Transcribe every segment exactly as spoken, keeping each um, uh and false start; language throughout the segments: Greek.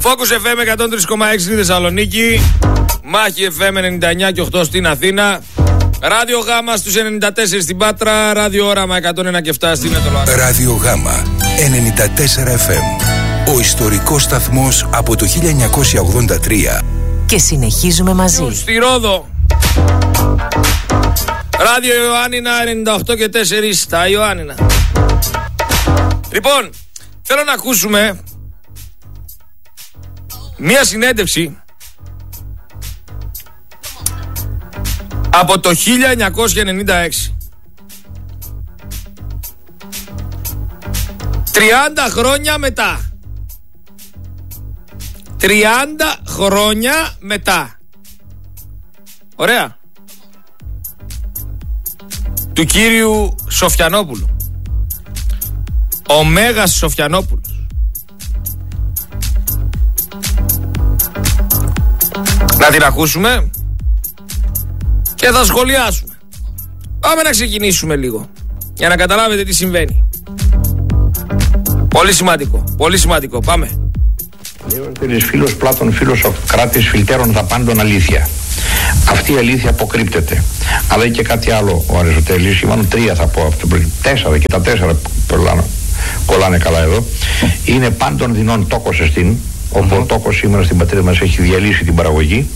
Focus εφ εμ εκατόν τρία κόμμα έξι στη Θεσσαλονίκη, Μάχη εφ εμ ενενήντα εννιά και οκτώ στην Αθήνα, Ράδιο Γάμα στους ενενήντα τέσσερα στην Πάτρα, Ράδιο Όραμα εκατόν ένα και επτά στην Ετωλάρα. Ράδιο Γάμα ενενήντα τέσσερα εφ εμ, ο ιστορικός σταθμός από το χίλια εννιακόσια ογδόντα τρία. Και συνεχίζουμε μαζί. Στη Ρόδο, Ράδιο Ιωάννινα ενενήντα οκτώ και τέσσερα στα Ιωάννινα. Λοιπόν, θέλω να ακούσουμε μία συνέντευξη από το χίλια εννιακόσια ενενήντα έξι. τριάντα χρόνια μετά. τριάντα χρόνια μετά. Ωραία. Του κύριου Σοφιανόπουλου. Ο Μέγας Σοφιανόπουλος. Να την ακούσουμε και θα σχολιάσουμε. Πάμε να ξεκινήσουμε λίγο για να καταλάβετε τι συμβαίνει. Πολύ σημαντικό, πολύ σημαντικό. Πάμε. Νεότερης φίλος Πλάτων, φίλος Σοκράτης, φιλτέρων τα πάντων αλήθεια. Αυτή η αλήθεια αποκρύπτεται. Αλλά έχει και κάτι άλλο ο Αριστοτέλης, μάλλον τρία θα πω, αυτό, τέσσερα και τα τέσσερα κολλάνε, κολλάνε καλά εδώ. Είναι πάντων δεινών τόκος εστίν, όπου ο τόκος σήμερα στην πατρίδα μας έχει διαλύσει την παραγωγή.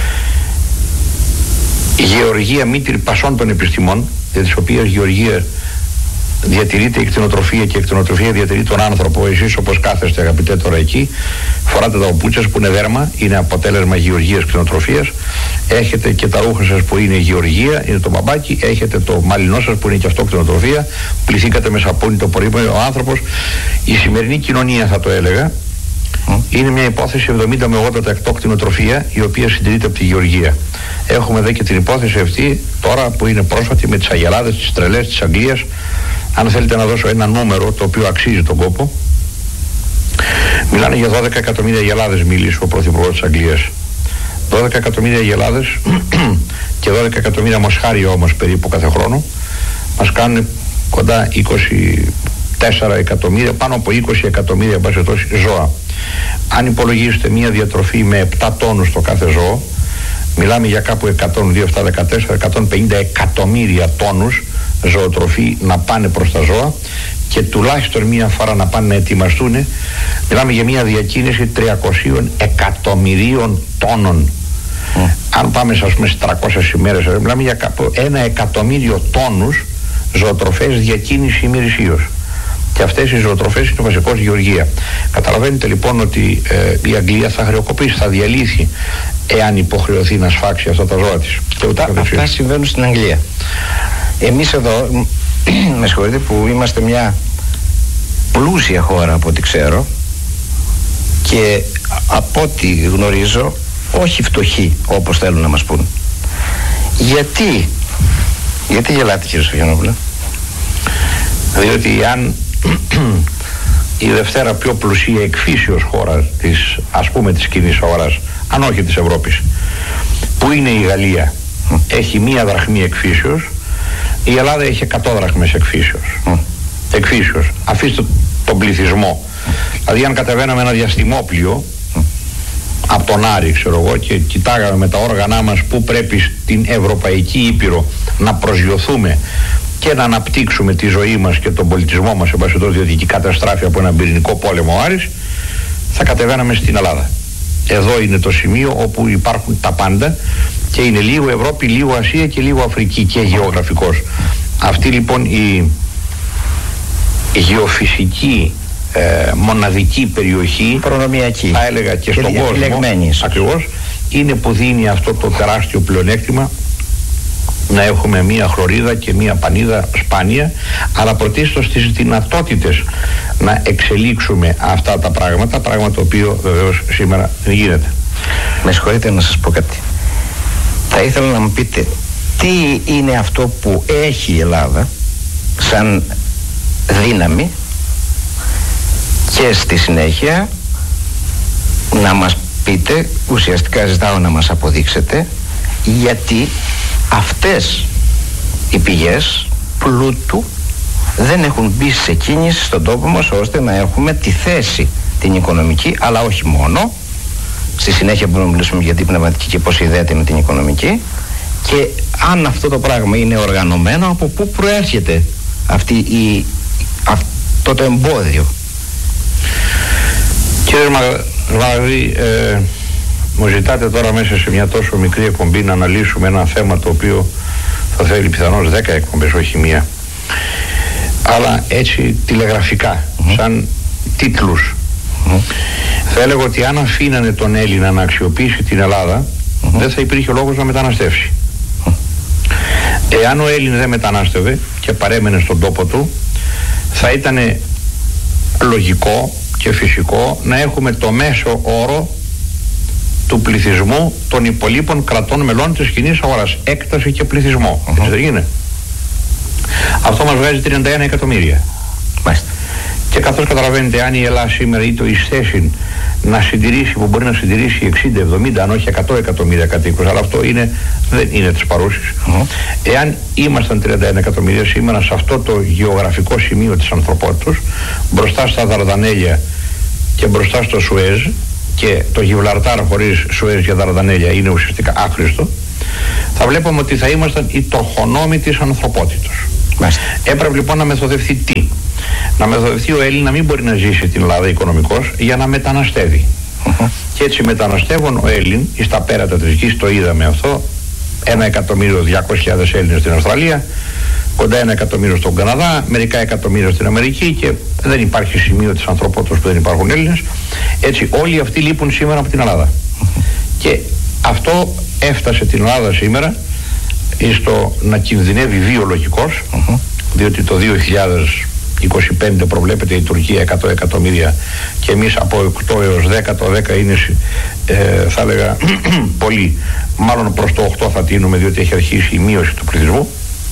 Γεωργία μήτρη πασών των επιστημών, για τις οποίες γεωργία διατηρείται η κτηνοτροφία και η κτηνοτροφία διατηρεί τον άνθρωπο. Εσείς όπως κάθεστε αγαπητέ τώρα εκεί, φοράτε τα οπούτσες που είναι δέρμα, είναι αποτέλεσμα γεωργίας κτηνοτροφίας. Έχετε και τα ρούχα σας που είναι γεωργία, είναι το μπαμπάκι. Έχετε το μαλλινό σας που είναι και αυτό κτηνοτροφία. Πληθήκατε με σαπούνι το πορείμενο. Ο άνθρωπος, η σημερινή κοινωνία θα το έλεγα, mm. είναι μια υπόθεση εβδομήντα με ογδόντα τοις εκατό κτηνοτροφία, η οποία συντηρείται από τη γεωργία. Έχουμε δε και την υπόθεση αυτή τώρα που είναι πρόσφατη με τις αγελάδες, τις τρελές της Αγγλίας. Αν θέλετε να δώσω ένα νούμερο το οποίο αξίζει τον κόπο, μιλάνε για δώδεκα εκατομμύρια αγελάδες, μίλησε ο πρωθυπουργός της Αγγλίας. δώδεκα εκατομμύρια αγελάδες και δώδεκα εκατομμύρια μοσχάρια όμως περίπου κάθε χρόνο μας κάνουν κοντά είκοσι τέσσερα εκατομμύρια, πάνω από είκοσι εκατομμύρια μπασετός ζώα. Αν υπολογίσετε μια διατροφή με επτά τόνους το κάθε ζώο, μιλάμε για κάπου εκατόν δύο, επτά, δεκατέσσερα, εκατόν πενήντα εκατομμύρια τόνους ζωοτροφή να πάνε προς τα ζώα και τουλάχιστον μία φορά να πάνε να ετοιμαστούν. Μιλάμε για μία διακίνηση τριακοσίων εκατομμυρίων τόνων. Mm. Αν πάμε ας πούμε στις τριακόσιες ημέρες, μιλάμε για κάπου ένα εκατομμύριο τόνους ζωοτροφές διακίνηση ημερησίως. Και αυτές οι ζωοτροφές είναι το βασικό γεωργία. Καταλαβαίνετε λοιπόν ότι ε, η Αγγλία θα χρεοκοπήσει, θα διαλύσει εάν υποχρεωθεί να σφάξει αυτά τα ζώα της. Και αυτά, αυτά συμβαίνουν στην Αγγλία. Εμείς εδώ, με συγχωρείτε που είμαστε μια πλούσια χώρα από ό,τι ξέρω και από ό,τι γνωρίζω όχι φτωχοί όπως θέλουν να μας πούν. Γιατί, γιατί γελάτε κύριε Σοφιανόπουλε? Διότι αν η Δευτέρα πιο πλουσία εκφύσεως χώρα της, ας πούμε της κοινής αγοράς, αν όχι της Ευρώπης, που είναι η Γαλλία, mm. έχει μία δραχμή εκφύσεως, η Ελλάδα έχει εκατό δραχμές εκφύσεως. Mm. Εκφύσεως. Αφήστε τον πληθυσμό. Mm. Δηλαδή αν κατεβαίναμε ένα διαστημόπλιο mm. από τον Άρη, ξέρω εγώ, και κοιτάγαμε με τα όργανά μας που πρέπει στην Ευρωπαϊκή Ήπειρο να προσγειωθούμε και να αναπτύξουμε τη ζωή μας και τον πολιτισμό μας, εμπασχετός, διότι εκεί καταστράφει από έναν πυρηνικό πόλεμο ο Άρης, θα κατεβαίναμε στην Ελλάδα. Εδώ είναι το σημείο όπου υπάρχουν τα πάντα και είναι λίγο Ευρώπη, λίγο Ασία και λίγο Αφρική και γεωγραφικός. Αυτή λοιπόν η γεωφυσική ε, μοναδική περιοχή, προνομιακή, θα έλεγα και, και στον κόσμο ακριβώς, είναι που δίνει αυτό το τεράστιο πλεονέκτημα να έχουμε μία χλωρίδα και μία πανίδα σπάνια, αλλά πρωτίστως τις δυνατότητες να εξελίξουμε αυτά τα πράγματα, πράγμα το οποίο βεβαίως σήμερα δεν γίνεται. Με συγχωρείτε να σας πω κάτι. Θα ήθελα να μου πείτε τι είναι αυτό που έχει η Ελλάδα σαν δύναμη και στη συνέχεια να μας πείτε, ουσιαστικά ζητάω να μας αποδείξετε γιατί αυτές οι πηγές πλούτου δεν έχουν μπει σε κίνηση στον τόπο μας ώστε να έχουμε τη θέση την οικονομική, αλλά όχι μόνο, Στη συνέχεια μπορούμε να μιλήσουμε για την πνευματική και πώς συνδέεται με την οικονομική. Και αν αυτό το πράγμα είναι οργανωμένο, από πού προέρχεται αυτή η, αυτό το εμπόδιο? Κύριε Μαγαδί, ε, μου ζητάτε τώρα μέσα σε μια τόσο μικρή εκπομπή να αναλύσουμε ένα θέμα το οποίο θα θέλει πιθανώς δέκα εκπομπές, όχι μία. Αλλά έτσι τηλεγραφικά, mm-hmm. σαν τίτλους. Mm-hmm. Θα έλεγα ότι αν αφήνανε τον Έλληνα να αξιοποιήσει την Ελλάδα, mm-hmm. δεν θα υπήρχε λόγος να μεταναστεύσει. Mm-hmm. Εάν ο Έλληνας δεν μετανάστευε και παρέμενε στον τόπο του, θα ήταν λογικό και φυσικό να έχουμε το μέσο όρο του πληθυσμού των υπολείπων κρατών μελών της κοινής αγοράς, έκταση και πληθυσμό. Mm-hmm. Έτσι δεν είναι? Αυτό μας βγάζει τριάντα ένα εκατομμύρια. Μάλιστα. Και καθώς καταλαβαίνετε, αν η Ελλάδα σήμερα είτε εις θέση να συντηρήσει, που μπορεί να συντηρήσει εξήντα εβδομήντα, αν όχι εκατό εκατομμύρια κατοίκους, αλλά αυτό είναι, δεν είναι της παρούσης. Mm-hmm. Εάν ήμασταν τριάντα ένα εκατομμύρια σήμερα σε αυτό το γεωγραφικό σημείο της ανθρωπότητας, μπροστά στα Δαρδανέλια και μπροστά στο Σουέζ, και το Γιβραλτάρ χωρίς Σουέζ και Δαρδανέλια είναι ουσιαστικά άχρηστο, θα βλέπουμε ότι θα ήμασταν οι τροχονόμοι της ανθρωπότητας. Μάλιστα. Έπρεπε λοιπόν να μεθοδευτεί τι? Να μεθοδευτεί ο Έλληνας να μην μπορεί να ζήσει την Ελλάδα οικονομικώς, για να μεταναστεύει. Uh-huh. Και έτσι μεταναστεύουν ο Έλλην εις τα πέρατα της γης, το είδαμε αυτό, ένα εκατομμύριο διακόσιες χιλιάδες Έλληνες στην Αυστραλία, κοντά ένα εκατομμύριο στον Καναδά, μερικά εκατομμύρια στην Αμερική, και δεν υπάρχει σημείο της ανθρωπότητας που δεν υπάρχουν Έλληνες. Έτσι όλοι αυτοί λείπουν σήμερα από την Ελλάδα. Uh-huh. Και αυτό έφτασε την Ελλάδα σήμερα στο να κινδυνεύει βιολογικός, uh-huh. διότι το δύο χιλιάδες είκοσι πέντε προβλέπεται η Τουρκία εκατό εκατομμύρια και εμείς από οκτώ έως δέκα, το δέκα είναι ε, θα έλεγα πολύ, μάλλον προς το οκτώ θα τίνουμε, διότι έχει αρχίσει η μείωση του πληθυσμού,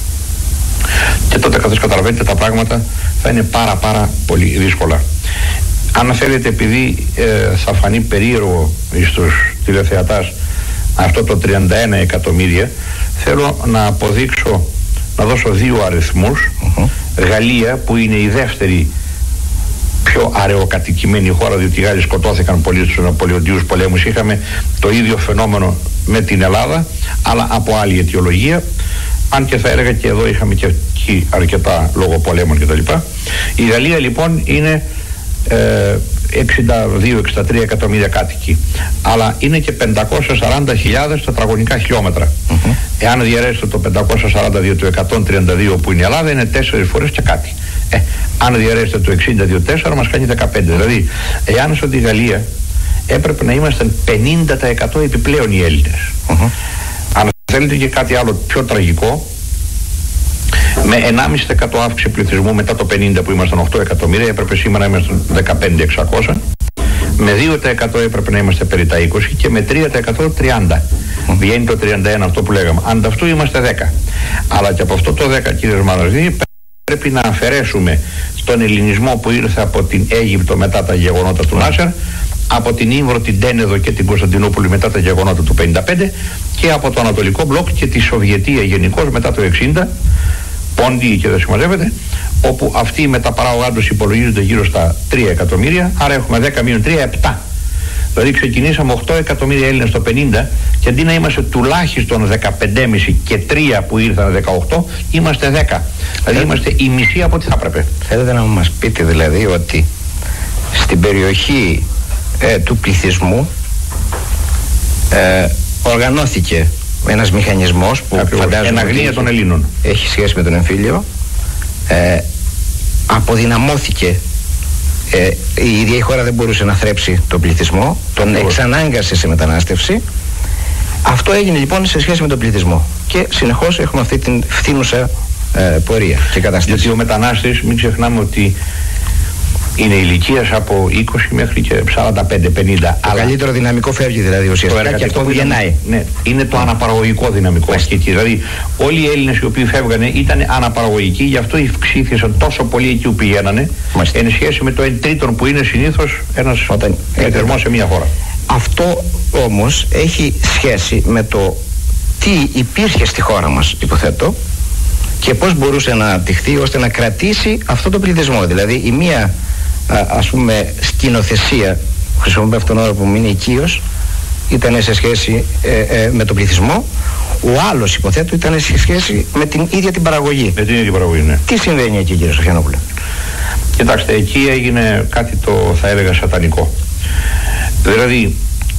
και τότε καθώς καταλαβαίνετε τα πράγματα θα είναι πάρα πάρα πολύ δύσκολα. Αν θέλετε, επειδή ε, θα φανεί περίεργο στους τηλεθεατάς αυτό το τριάντα ένα εκατομμύρια, θέλω να αποδείξω, να δώσω δύο αριθμούς. Uh-huh. Γαλλία, που είναι η δεύτερη πιο αραιοκατοικημένη χώρα, διότι οι Γάλλοι σκοτώθηκαν πολύ στους Ναπολεοντίους πολέμους, είχαμε το ίδιο φαινόμενο με την Ελλάδα, αλλά από άλλη αιτιολογία, αν και θα έλεγα και εδώ είχαμε και εκεί αρκετά λόγω πολέμων κτλ. Η Γαλλία λοιπόν είναι ε, εξήντα δύο με εξήντα τρία εκατομμύρια κάτοικοι, αλλά είναι και πεντακόσιες σαράντα χιλιάδες τετραγωνικά χιλιόμετρα. Mm-hmm. Εάν διαιρέσετε το πεντακόσιες σαράντα δύο το εκατόν τριάντα δύο που είναι η Ελλάδα, είναι τέσσερις φορές και κάτι. Ε, αν διαιρέσετε το εξήντα δύο τέσσερα μας κάνει δεκαπέντε. Δηλαδή, εάν στο τη Γαλλία έπρεπε να ήμασταν πενήντα τοις εκατό επιπλέον οι Έλληνες. Mm-hmm. Αν θέλετε και κάτι άλλο πιο τραγικό, με ενάμιση τοις εκατό αύξηση πληθυσμού μετά το πενήντα που ήμασταν οκτώ εκατομμύρια, έπρεπε σήμερα να είμαστε δεκαπέντε χιλιάδες εξακόσια. Με δύο τοις εκατό έπρεπε να είμαστε περί τα είκοσι και με τρία τοις εκατό τριάντα. Βγαίνει το τριάντα ένα αυτό που λέγαμε. Ανταυτού είμαστε δέκα. Αλλά και από αυτό το δέκα, κύριε Μαναζή, πρέπει να αφαιρέσουμε τον ελληνισμό που ήρθε από την Αίγυπτο μετά τα γεγονότα του Νάσερ, από την Ήμβρο, την Τένεδο και την Κωνσταντινούπολη μετά τα γεγονότα του πενήντα πέντε, και από το Ανατολικό Μπλοκ και τη Σοβιετία γενικώς μετά το εξήντα, πόντι και δεν συμμαζεύεται, όπου αυτοί με τα παράγωγά τους υπολογίζονται γύρω στα τρία εκατομμύρια, άρα έχουμε δέκα μείον τρία, επτά. Δηλαδή ξεκινήσαμε οκτώ εκατομμύρια Έλληνες το πενήντα και αντί να είμαστε τουλάχιστον δεκαπέντε κόμμα πέντε και τρία που ήρθαν δεκαοκτώ, είμαστε δέκα. Δηλαδή είμαστε η μισή από ό,τι θα έπρεπε. Θέλετε να μας πείτε δηλαδή ότι στην περιοχή ε, του πληθυσμού ε, οργανώθηκε ένας μηχανισμός που φαντάζομαι εναγνία των Ελλήνων έχει σχέση με τον εμφύλιο, ε, αποδυναμώθηκε, ε, η ίδια η χώρα δεν μπορούσε να θρέψει τον πληθυσμό, τον εξανάγκασε σε μετανάστευση. Αυτό έγινε λοιπόν σε σχέση με τον πληθυσμό και συνεχώς έχουμε αυτή την φθήνουσα ε, πορεία και κατάσταση. Γιατί ο μετανάστης, μην ξεχνάμε ότι είναι ηλικίας από είκοσι μέχρι και σαράντα πέντε πενήντα. Το αλλά καλύτερο δυναμικό φεύγει δηλαδή ουσιαστικά και αυτό που γεννάει. Ναι, είναι το αναπαραγωγικό δυναμικό. Δηλαδή όλοι οι Έλληνες οι οποίοι φεύγανε ήταν αναπαραγωγικοί, γι' αυτό ευξήθησαν τόσο πολύ εκεί που πηγαίνανε, Μάλιστα. εν σχέση με το εν τρίτον που είναι συνήθως ένας πληθυσμός σε μια χώρα. Αυτό όμως έχει σχέση με το τι υπήρχε στη χώρα μας, υποθέτω, και πώς μπορούσε να αναπτυχθεί ώστε να κρατήσει αυτό το πληθυσμό. Δηλαδή η μία α, ας πούμε σκηνοθεσία, χρησιμοποιούμε αυτόν τον όρο που είναι οικείος, ήταν σε σχέση ε, ε, με τον πληθυσμό, ο άλλος υποθέτω ήταν σε σχέση με την ίδια την παραγωγή. Με την ίδια παραγωγή, ναι. Τι συμβαίνει εκεί, κύριε Σοφιανόπουλε? Κοιτάξτε, εκεί έγινε κάτι το, θα έλεγα, σατανικό. Δηλαδή,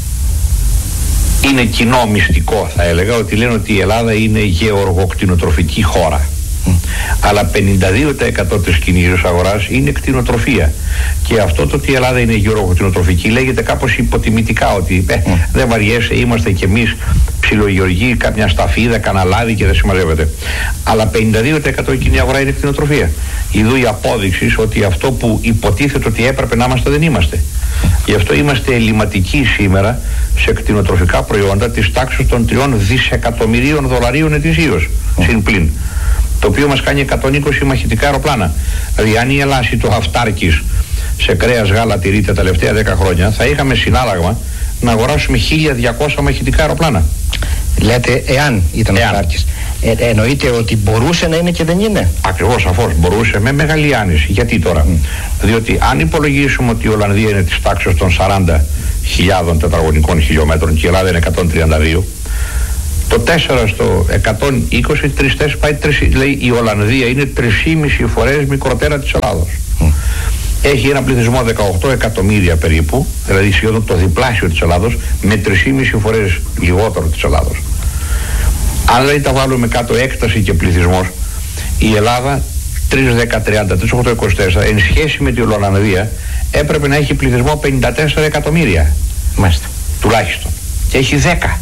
είναι κοινό μυστικό, θα έλεγα, ότι λένε ότι η Ελλάδα είναι γεωργοκτηνοτροφική χώρα. Mm. Αλλά πενήντα δύο τοις εκατό της κυνηγής αγοράς είναι κτηνοτροφία. Και αυτό το ότι η Ελλάδα είναι γεωργοκτηνοτροφική λέγεται κάπως υποτιμητικά, ότι ε, mm. δεν βαριέσαι, είμαστε κι εμείς ψιλογεωργοί, κάποια σταφίδα, καναλάδι και δεν συμμαζεύεται. Αλλά πενήντα δύο τοις εκατό η κοινή αγορά είναι κτηνοτροφία. Ιδού η απόδειξη ότι αυτό που υποτίθεται ότι έπρεπε να είμαστε δεν είμαστε. Γι' αυτό είμαστε ελληματικοί σήμερα σε κτηνοτροφικά προϊόντα της τάξης των τριών δισεκατομμυρίων δολαρίων ετησίως, mm. συν πλην. Το οποίο μας κάνει εκατόν είκοσι μαχητικά αεροπλάνα. Δηλαδή, αν η Ελλάση το Αυτάρκης σε κρέας, γάλα, τυρί τα τελευταία δέκα χρόνια, θα είχαμε συνάλλαγμα να αγοράσουμε χίλια διακόσια μαχητικά αεροπλάνα. Λέτε, εάν ήταν ο Αυτάρκης. Ε, εννοείται ότι μπορούσε να είναι και δεν είναι. Ακριβώς, σαφώς μπορούσε, με μεγάλη άνεση. Γιατί τώρα? Mm. Διότι αν υπολογίσουμε ότι η Ολλανδία είναι της τάξης των σαράντα χιλιάδων τετραγωνικών χιλιόμετρων και η Ελλάδα είναι εκατόν τριάντα δύο, το τέσσερα στο εκατόν είκοσι, τρεις θέσεις πάει τρεις, λέει η Ολλανδία είναι τρεις και μισή φορές μικροτέρα της Ελλάδος. Mm. Έχει ένα πληθυσμό δεκαοκτώ εκατομμύρια περίπου, δηλαδή σχεδόν το διπλάσιο της Ελλάδος, με τρεις και μισή φορές λιγότερο της Ελλάδος. Αν δηλαδή τα βάλουμε κάτω έκταση και πληθυσμός, η Ελλάδα τρία δέκα τριάντα, τρία οκτώ είκοσι τέσσερα, εν σχέση με την Ολλανδία, έπρεπε να έχει πληθυσμό πενήντα τέσσερα εκατομμύρια. Μάλιστα. Τουλάχιστον. Και έχει δέκα.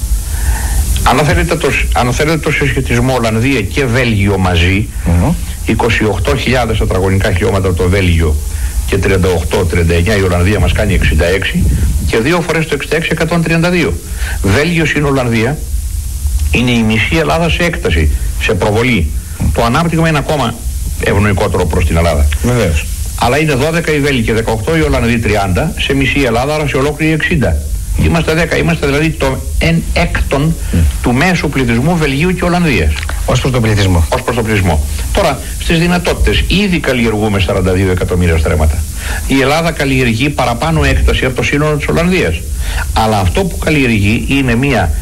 Αν θέλετε το, αν θέλετε το συσχετισμό Ολλανδία και Βέλγιο μαζί, mm-hmm. είκοσι οκτώ χιλιάδες τετραγωνικά χιλιόμετρα το Βέλγιο και τριάντα οκτώ τριάντα εννιά η Ολλανδία μας κάνει εξήντα έξι και δύο φορές το εξήντα έξι εκατόν τριάντα δύο. Βέλγιο συν Ολλανδία είναι η μισή Ελλάδα σε έκταση, σε προβολή. Mm. Το ανάπτυγμα είναι ακόμα ευνοϊκότερο προς την Ελλάδα. Βεβαίως. Αλλά είναι δώδεκα οι Βέλγοι και δεκαοκτώ οι Ολλανδοί, τριάντα σε μισή Ελλάδα, άρα σε ολόκληρη εξήντα. Mm. Είμαστε δέκα, είμαστε δηλαδή το εν έκτον mm. του μέσου πληθυσμού Βελγίου και Ολλανδίας. Ως προς τον πληθυσμό. Ως προς τον πληθυσμό. Τώρα, στις δυνατότητες, ήδη καλλιεργούμε σαράντα δύο εκατομμύρια στρέμματα. Η Ελλάδα καλλιεργεί παραπάνω έκταση από το σύνολο της Ολλανδίας. Αλλά αυτό που καλλιεργεί είναι μια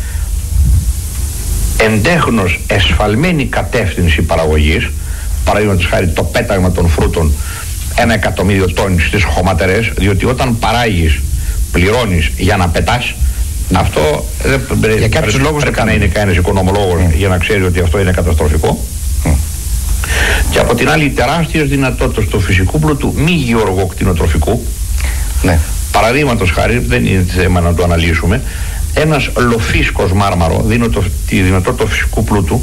εντέχνως εσφαλμένη κατεύθυνση παραγωγής, παραδείγματος χάρη το πέταγμα των φρούτων ένα εκατομμύριο τόνοι στις χωματερές, διότι όταν παράγεις, πληρώνεις για να πετάς, αυτό δεν για κάποιους λόγους πρέπει να είναι κανένας οικονομολόγος mm. για να ξέρει ότι αυτό είναι καταστροφικό. Mm. Και από την άλλη τεράστιες δυνατότητες του φυσικού πλούτου μη γεωργοκτηνοτροφικού. Ναι. Παραδείγματος χάρη, δεν είναι θέμα να το αναλύσουμε, ένας λοφίσκος μάρμαρο, δίνω το, τη δυνατότητα του φυσικού πλούτου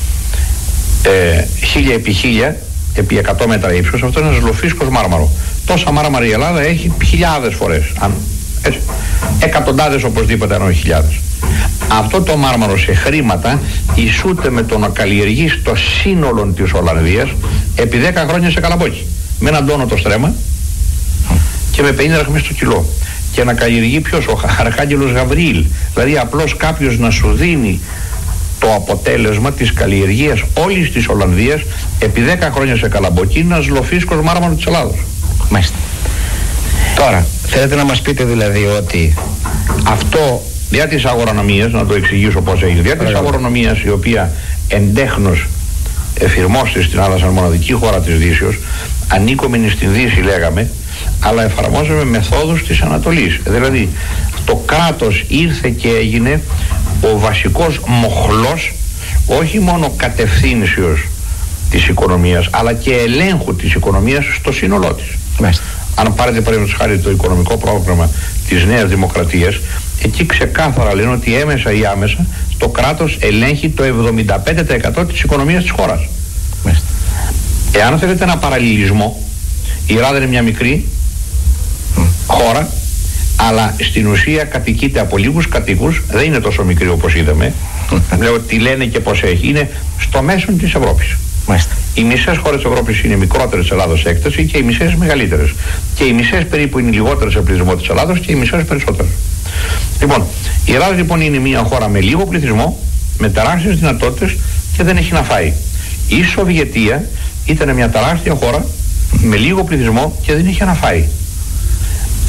ε, χίλια επί χίλια επί εκατό μέτρα ύψος, αυτό είναι ένας λοφίσκος μάρμαρο. Τόσα μάρμαρα η Ελλάδα έχει χιλιάδες φορές, αν, έτσι, εκατοντάδες οπωσδήποτε, αν όχι χιλιάδες. Αυτό το μάρμαρο σε χρήματα ισούται με το να καλλιεργείς το σύνολο της Ολλανδίας επί δέκα χρόνια σε καλαμπόκι, με έναν τόνο το στρέμμα και με πενήντα δραχμές το κιλό. Και να καλλιεργεί ποιος? Ο Αρχάγγελος Γαβριήλ. Δηλαδή απλώς κάποιος να σου δίνει το αποτέλεσμα της καλλιεργίας όλης της Ολλανδίας επί δέκα χρόνια σε καλαμπόκι, είναι ένας λοφίσκος μάρμαρο της Ελλάδος. Μάλιστα. Τώρα, θέλετε να μας πείτε δηλαδή ότι αυτό δια της αγορονομίας, να το εξηγήσω πώς έγινε, δια της αγορονομίας η οποία εντέχνως εφηρμόστηκε στην Ελλάδα σαν μοναδική χώρα της Δύσεως, ανήκομενη στην Δύση λέγαμε, αλλά εφαρμόζαμε μεθόδους της Ανατολής. Δηλαδή το κράτος ήρθε και έγινε ο βασικός μοχλός όχι μόνο κατευθύνσεως της οικονομίας, αλλά και ελέγχου της οικονομίας στο σύνολό της. Μάλιστα. Αν πάρετε παραδείγματος χάρη το οικονομικό πρόγραμμα της Νέας Δημοκρατίας, εκεί ξεκάθαρα λένε ότι έμεσα ή άμεσα το κράτος ελέγχει το εβδομήντα πέντε τοις εκατό της οικονομίας της χώρας. Μάλιστα. Εάν θέλετε ένα παραλληλισμό, η Ελλάδα είναι μια μικρή mm. χώρα, αλλά στην ουσία κατοικείται από λίγους κατοίκους, δεν είναι τόσο μικρή όπως είδαμε. Λέω τι λένε και πώς έχει, είναι στο μέσον της Ευρώπης. Μάλιστα. Οι μισές χώρες της Ευρώπης είναι μικρότερες της Ελλάδος σε έκταση και οι μισές μεγαλύτερες. Και οι μισές περίπου είναι λιγότερες σε πληθυσμό της Ελλάδος και οι μισές περισσότερες. Λοιπόν, η Ελλάδα λοιπόν είναι μια χώρα με λίγο πληθυσμό, με τεράστιες δυνατότητες και δεν έχει να φάει. Η Σοβιετία ήταν μια τεράστια χώρα με λίγο πληθυσμό και δεν είχε να φάει.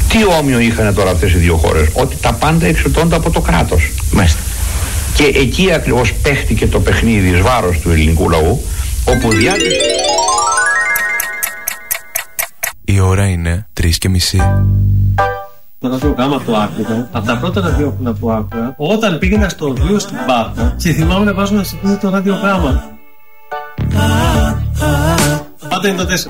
Τι όμοιο είχαν τώρα αυτές οι δύο χώρες? Ότι τα πάντα εξαρτώνται από το κράτος. Μάλιστα. Και εκεί ακριβώς παίχτηκε το παιχνίδι εις βάρος του ελληνικού λαού, όπου διάτησε... Η ώρα είναι τρεις και μισή. Το ραδιογράμμα το άκουγα, από τα πρώτα ραδιόφωνα που άκουγα, όταν πήγαινα στο βιβλίο στην Πάτρα και θυμάμαι να βάζω να συγκρίνει το ραδιογράμμα. Πάντα είναι το τέσσερα.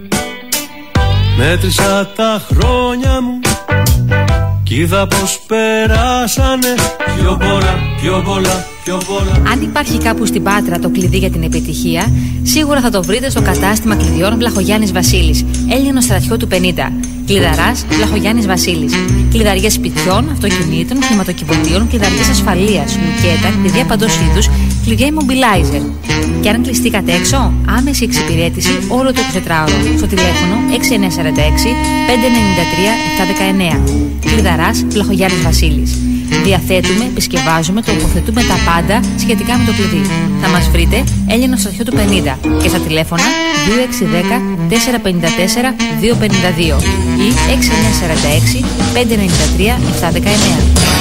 Μέτρησα τα χρόνια μου κι είδα πως περάσανε πιο πολλά, πιο πολλά, πιο πολλά. Αν υπάρχει κάπου στην Πάτρα το κλειδί για την επιτυχία, σίγουρα θα το βρείτε στο κατάστημα κλειδιών Βλαχογιάννης Βασίλης, Έλληνος στρατιώτου πενήντα. Κλειδαράς Βλαχογιάννης Βασίλης. Κλειδαριές σπιτιών, αυτοκινήτων, χρηματοκιβωτίων, κλειδαριές ασφαλείας, λουκέτα, κλειδιά παντός είδους, κλειδιά immobilizer. Και αν κλειστήκατε έξω, άμεση εξυπηρέτηση όλο το εικοσιτετράωρο στο τηλέφωνο έξι εννιά τέσσερα έξι πέντε εννιά τρία επτά ένα εννιά. Κλειδαράς Βλαχογιάννης Βασίλης. Διαθέτουμε, επισκευάζουμε, τοποθετούμε τα πάντα σχετικά με το κλειδί. Θα μας βρείτε Έλληνος στρατιώτου πενήντα και στα τηλέφωνα δύο έξι ένα μηδέν τέσσερα πέντε τέσσερα δύο πέντε δύο ή έξι εννιά τέσσερα έξι πέντε εννιά τρία επτά ένα εννιά.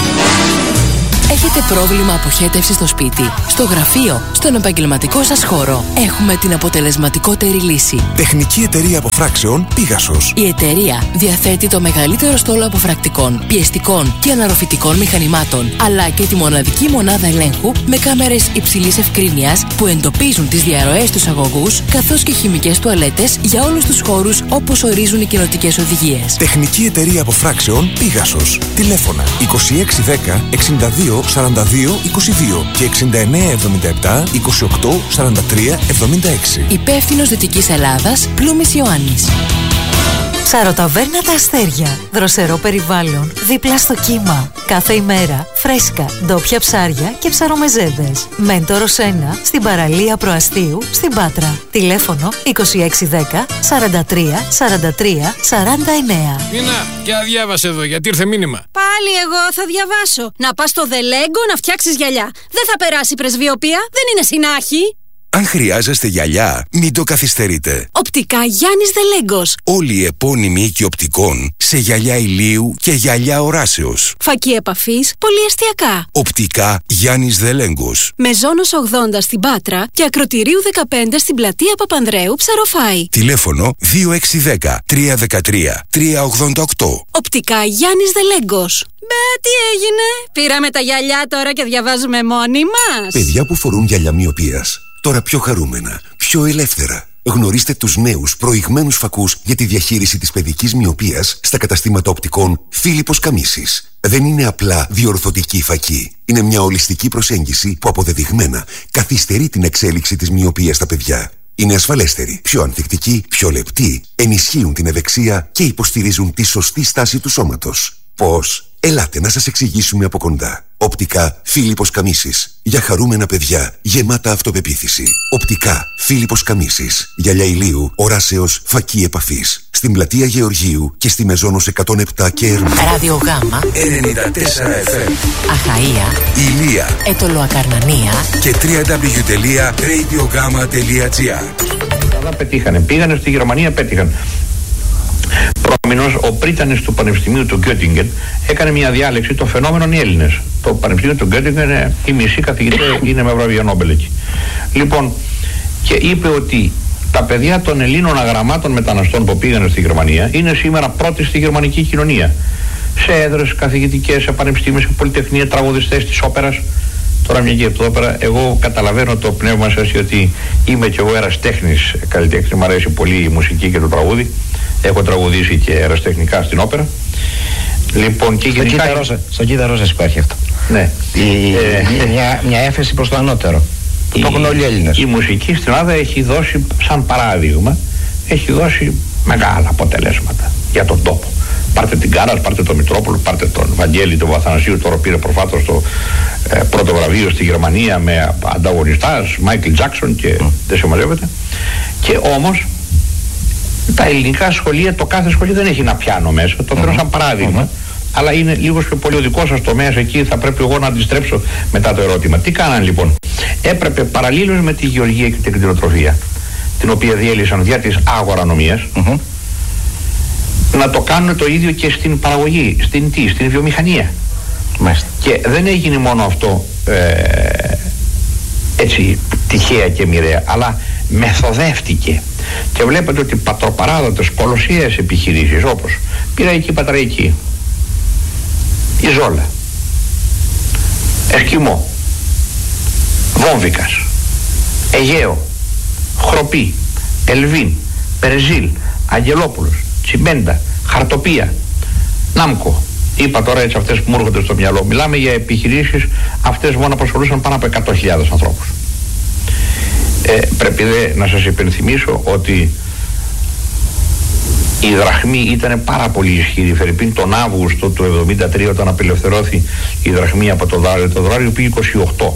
Έχετε πρόβλημα αποχέτευσης στο σπίτι, στο γραφείο, στον επαγγελματικό σας χώρο? Έχουμε την αποτελεσματικότερη λύση. Τεχνική εταιρεία αποφράξεων Πίγασος. Η εταιρεία διαθέτει το μεγαλύτερο στόλο αποφρακτικών, πιεστικών και αναρροφητικών μηχανημάτων, αλλά και τη μοναδική μονάδα ελέγχου με κάμερες υψηλής ευκρίνειας που εντοπίζουν τις διαρροές στους αγωγούς, καθώς και χημικές τουαλέτες για όλους τους χώρους όπως ορίζουν οι κοινοτικές οδηγίες. Τεχνική εταιρεία αποφράξεων Πίγασος. Τηλέφωνα είκοσι έξι δέκα εξήντα δύο σαράντα δύο είκοσι δύο και εξήντα εννέα εβδομήντα επτά είκοσι οκτώ σαράντα τρία εβδομήντα έξι. Υπεύθυνος Δυτικής Ελλάδας, Πλούμης Ιωάννης. Ψαροταβέρνα Τα Αστέρια. Δροσερό περιβάλλον, δίπλα στο κύμα. Κάθε ημέρα, φρέσκα, ντόπια ψάρια και ψαρομεζέδες. Μέντορος ένα, στην παραλία Προαστίου, στην Πάτρα. Τηλέφωνο είκοσι έξι δέκα σαράντα τρία σαράντα τρία σαράντα εννέα. Μίνα, για διάβασε εδώ, γιατί ήρθε μήνυμα. Πάλι εγώ θα διαβάσω. Να πας στο Δελέγκο να φτιάξεις γυαλιά. Δεν θα περάσει πρεσβειοποία, δεν είναι συνάχη. Αν χρειάζεστε γυαλιά, μην το καθυστερείτε. Οπτικά Γιάννης Δελέγκος. Όλοι οι επώνυμοι οίκοι οπτικών σε γυαλιά ηλίου και γυαλιά οράσεως. Φακή επαφής, πολυεστιακά. Οπτικά Γιάννης Δελέγκος. Μεζόνος ογδόντα στην Πάτρα και Ακροτηρίου δεκαπέντε στην πλατεία Παπανδρέου, Ψαροφάη. Τηλέφωνο δύο έξι δέκα τρία δεκατρία τρία ογδόντα οκτώ. Οπτικά Γιάννης Δελέγκος. Μπε, τι έγινε? Πήραμε τα γυαλιά τώρα και διαβάζουμε μόνοι μας. Παιδιά που φορούν γυαλιά μοιοπίας, τώρα πιο χαρούμενα, πιο ελεύθερα. Γνωρίστε τους νέους προηγμένους φακούς για τη διαχείριση της παιδικής μοιοπίας στα καταστήματα οπτικών Φίλιππος Καμίσης. Δεν είναι απλά διορθωτική φακή. Είναι μια ολιστική προσέγγιση που αποδεδειγμένα καθυστερεί την εξέλιξη της μοιοπίας στα παιδιά. Είναι ασφαλέστεροι, πιο ανθεκτικοί, πιο λεπτοί, ενισχύουν την ευεξία και υποστηρίζουν τη σωστή στάση του σώματος. Πώς? Ελάτε να σας εξηγήσουμε από κοντά. Οπτικά Φίλιππος Καμίσης. Για χαρούμενα παιδιά, γεμάτα αυτοπεποίθηση. Οπτικά Φίλιππος Καμίσης. Γυαλιά ηλίου, οράσεως, φακή επαφής. Στην πλατεία Γεωργίου και στη Μεζόνος εκατόν επτά και Ερμού. Ραδιογάμμα ενενήντα τέσσερα εφ εμ. Αχαΐα, Ηλία, Ετωλοακαρνανία και double-u double-u double-u τελεία radiogama τελεία gr. Αλλά πετύχανε, πήγανε στη Γερμανία, πέτυχαν. Προμηνώς ο πρίτανης του Πανεπιστημίου του Γκέτιγκεν έκανε μια διάλεξη των φαινόμενων οι Έλληνες. Το Πανεπιστήμιο του Γκέτιγκεν, είναι, οι μισοί καθηγητές είναι με βραβεία Νόμπελ εκεί. Λοιπόν, και είπε ότι τα παιδιά των Ελλήνων αγραμμάτων μεταναστών που πήγανε στη Γερμανία είναι σήμερα πρώτοι στη γερμανική κοινωνία. Σε έδρες καθηγητικές, σε πανεπιστήμια, σε πολυτεχνία, τραγουδιστές της όπερας. Τώρα μια και από όπερα, εγώ καταλαβαίνω το πνεύμα σας, ότι είμαι κι εγώ ερασιτέχνης καλλιτέχνης, μου αρέσει πολύ η μουσική και το τραγούδι. Έχω τραγουδήσει και ερασιτεχνικά στην όπερα. Λοιπόν, και στο γενικά... κύτταρό, στο κύτταρό σας υπάρχει αυτό. Ναι. Η, ε, μια, μια έφεση προς το ανώτερο. Η, το έχουν όλοι οι Έλληνες. Η μουσική στην Ελλάδα έχει δώσει, σαν παράδειγμα, έχει δώσει μεγάλα αποτελέσματα για τον τόπο. Πάρτε την Κάρας, πάρτε τον Μητρόπουλο, πάρτε τον Βαγγέλη, τον Αθανασίου, τώρα πήρε προφάτως το ε, πρώτο βραβείο στη Γερμανία με ανταγωνιστάς, Μάικλ Τζάκσον και mm. δεν σε μαζεύεται. Και όμως τα ελληνικά σχολεία, το κάθε σχολείο δεν έχει ένα πιάνο μέσα, το φέρω mm-hmm. σαν παράδειγμα, mm-hmm. αλλά είναι λίγο πιο πολύ ο δικός σας τομέας, εκεί θα πρέπει εγώ να αντιστρέψω μετά το ερώτημα. Τι κάναν λοιπόν? Έπρεπε παραλλήλως με τη γεωργία και την κτηνοτροφία, την οποία διέλυσαν δια της αγορανομίας, mm-hmm. να το κάνουν το ίδιο και στην παραγωγή, στην τι, στην βιομηχανία. Μάλιστα. Και δεν έγινε μόνο αυτό ε, έτσι τυχαία και μοιραία, αλλά μεθοδεύτηκε. Και βλέπετε ότι πατροπαράδοτες κολοσσιαίες επιχειρήσεις όπως Πειραϊκή Πατραϊκή, η Ζόλα, Εσκιμό, Βόμβικας, Αιγαίο, Χροπή, Ελβίν, Περεζίλ, Αγγελόπουλος, Τσιμέντα, Χαρτοπία, Νάμκο. Είπα τώρα έτσι αυτές που μου έρχονται στο μυαλό. Μιλάμε για επιχειρήσεις, αυτές μόνο απασχολούσαν πάνω από εκατό χιλιάδες ανθρώπους. Ε, πρέπει δε να σας υπενθυμίσω ότι η δραχμή ήταν πάρα πολύ ισχυρή. Φερρυπίν τον Αύγουστο του εβδομήντα τρία, όταν απελευθερώθη η δραχμή από το δολάριο, το δολάριο πήγε είκοσι οκτώ.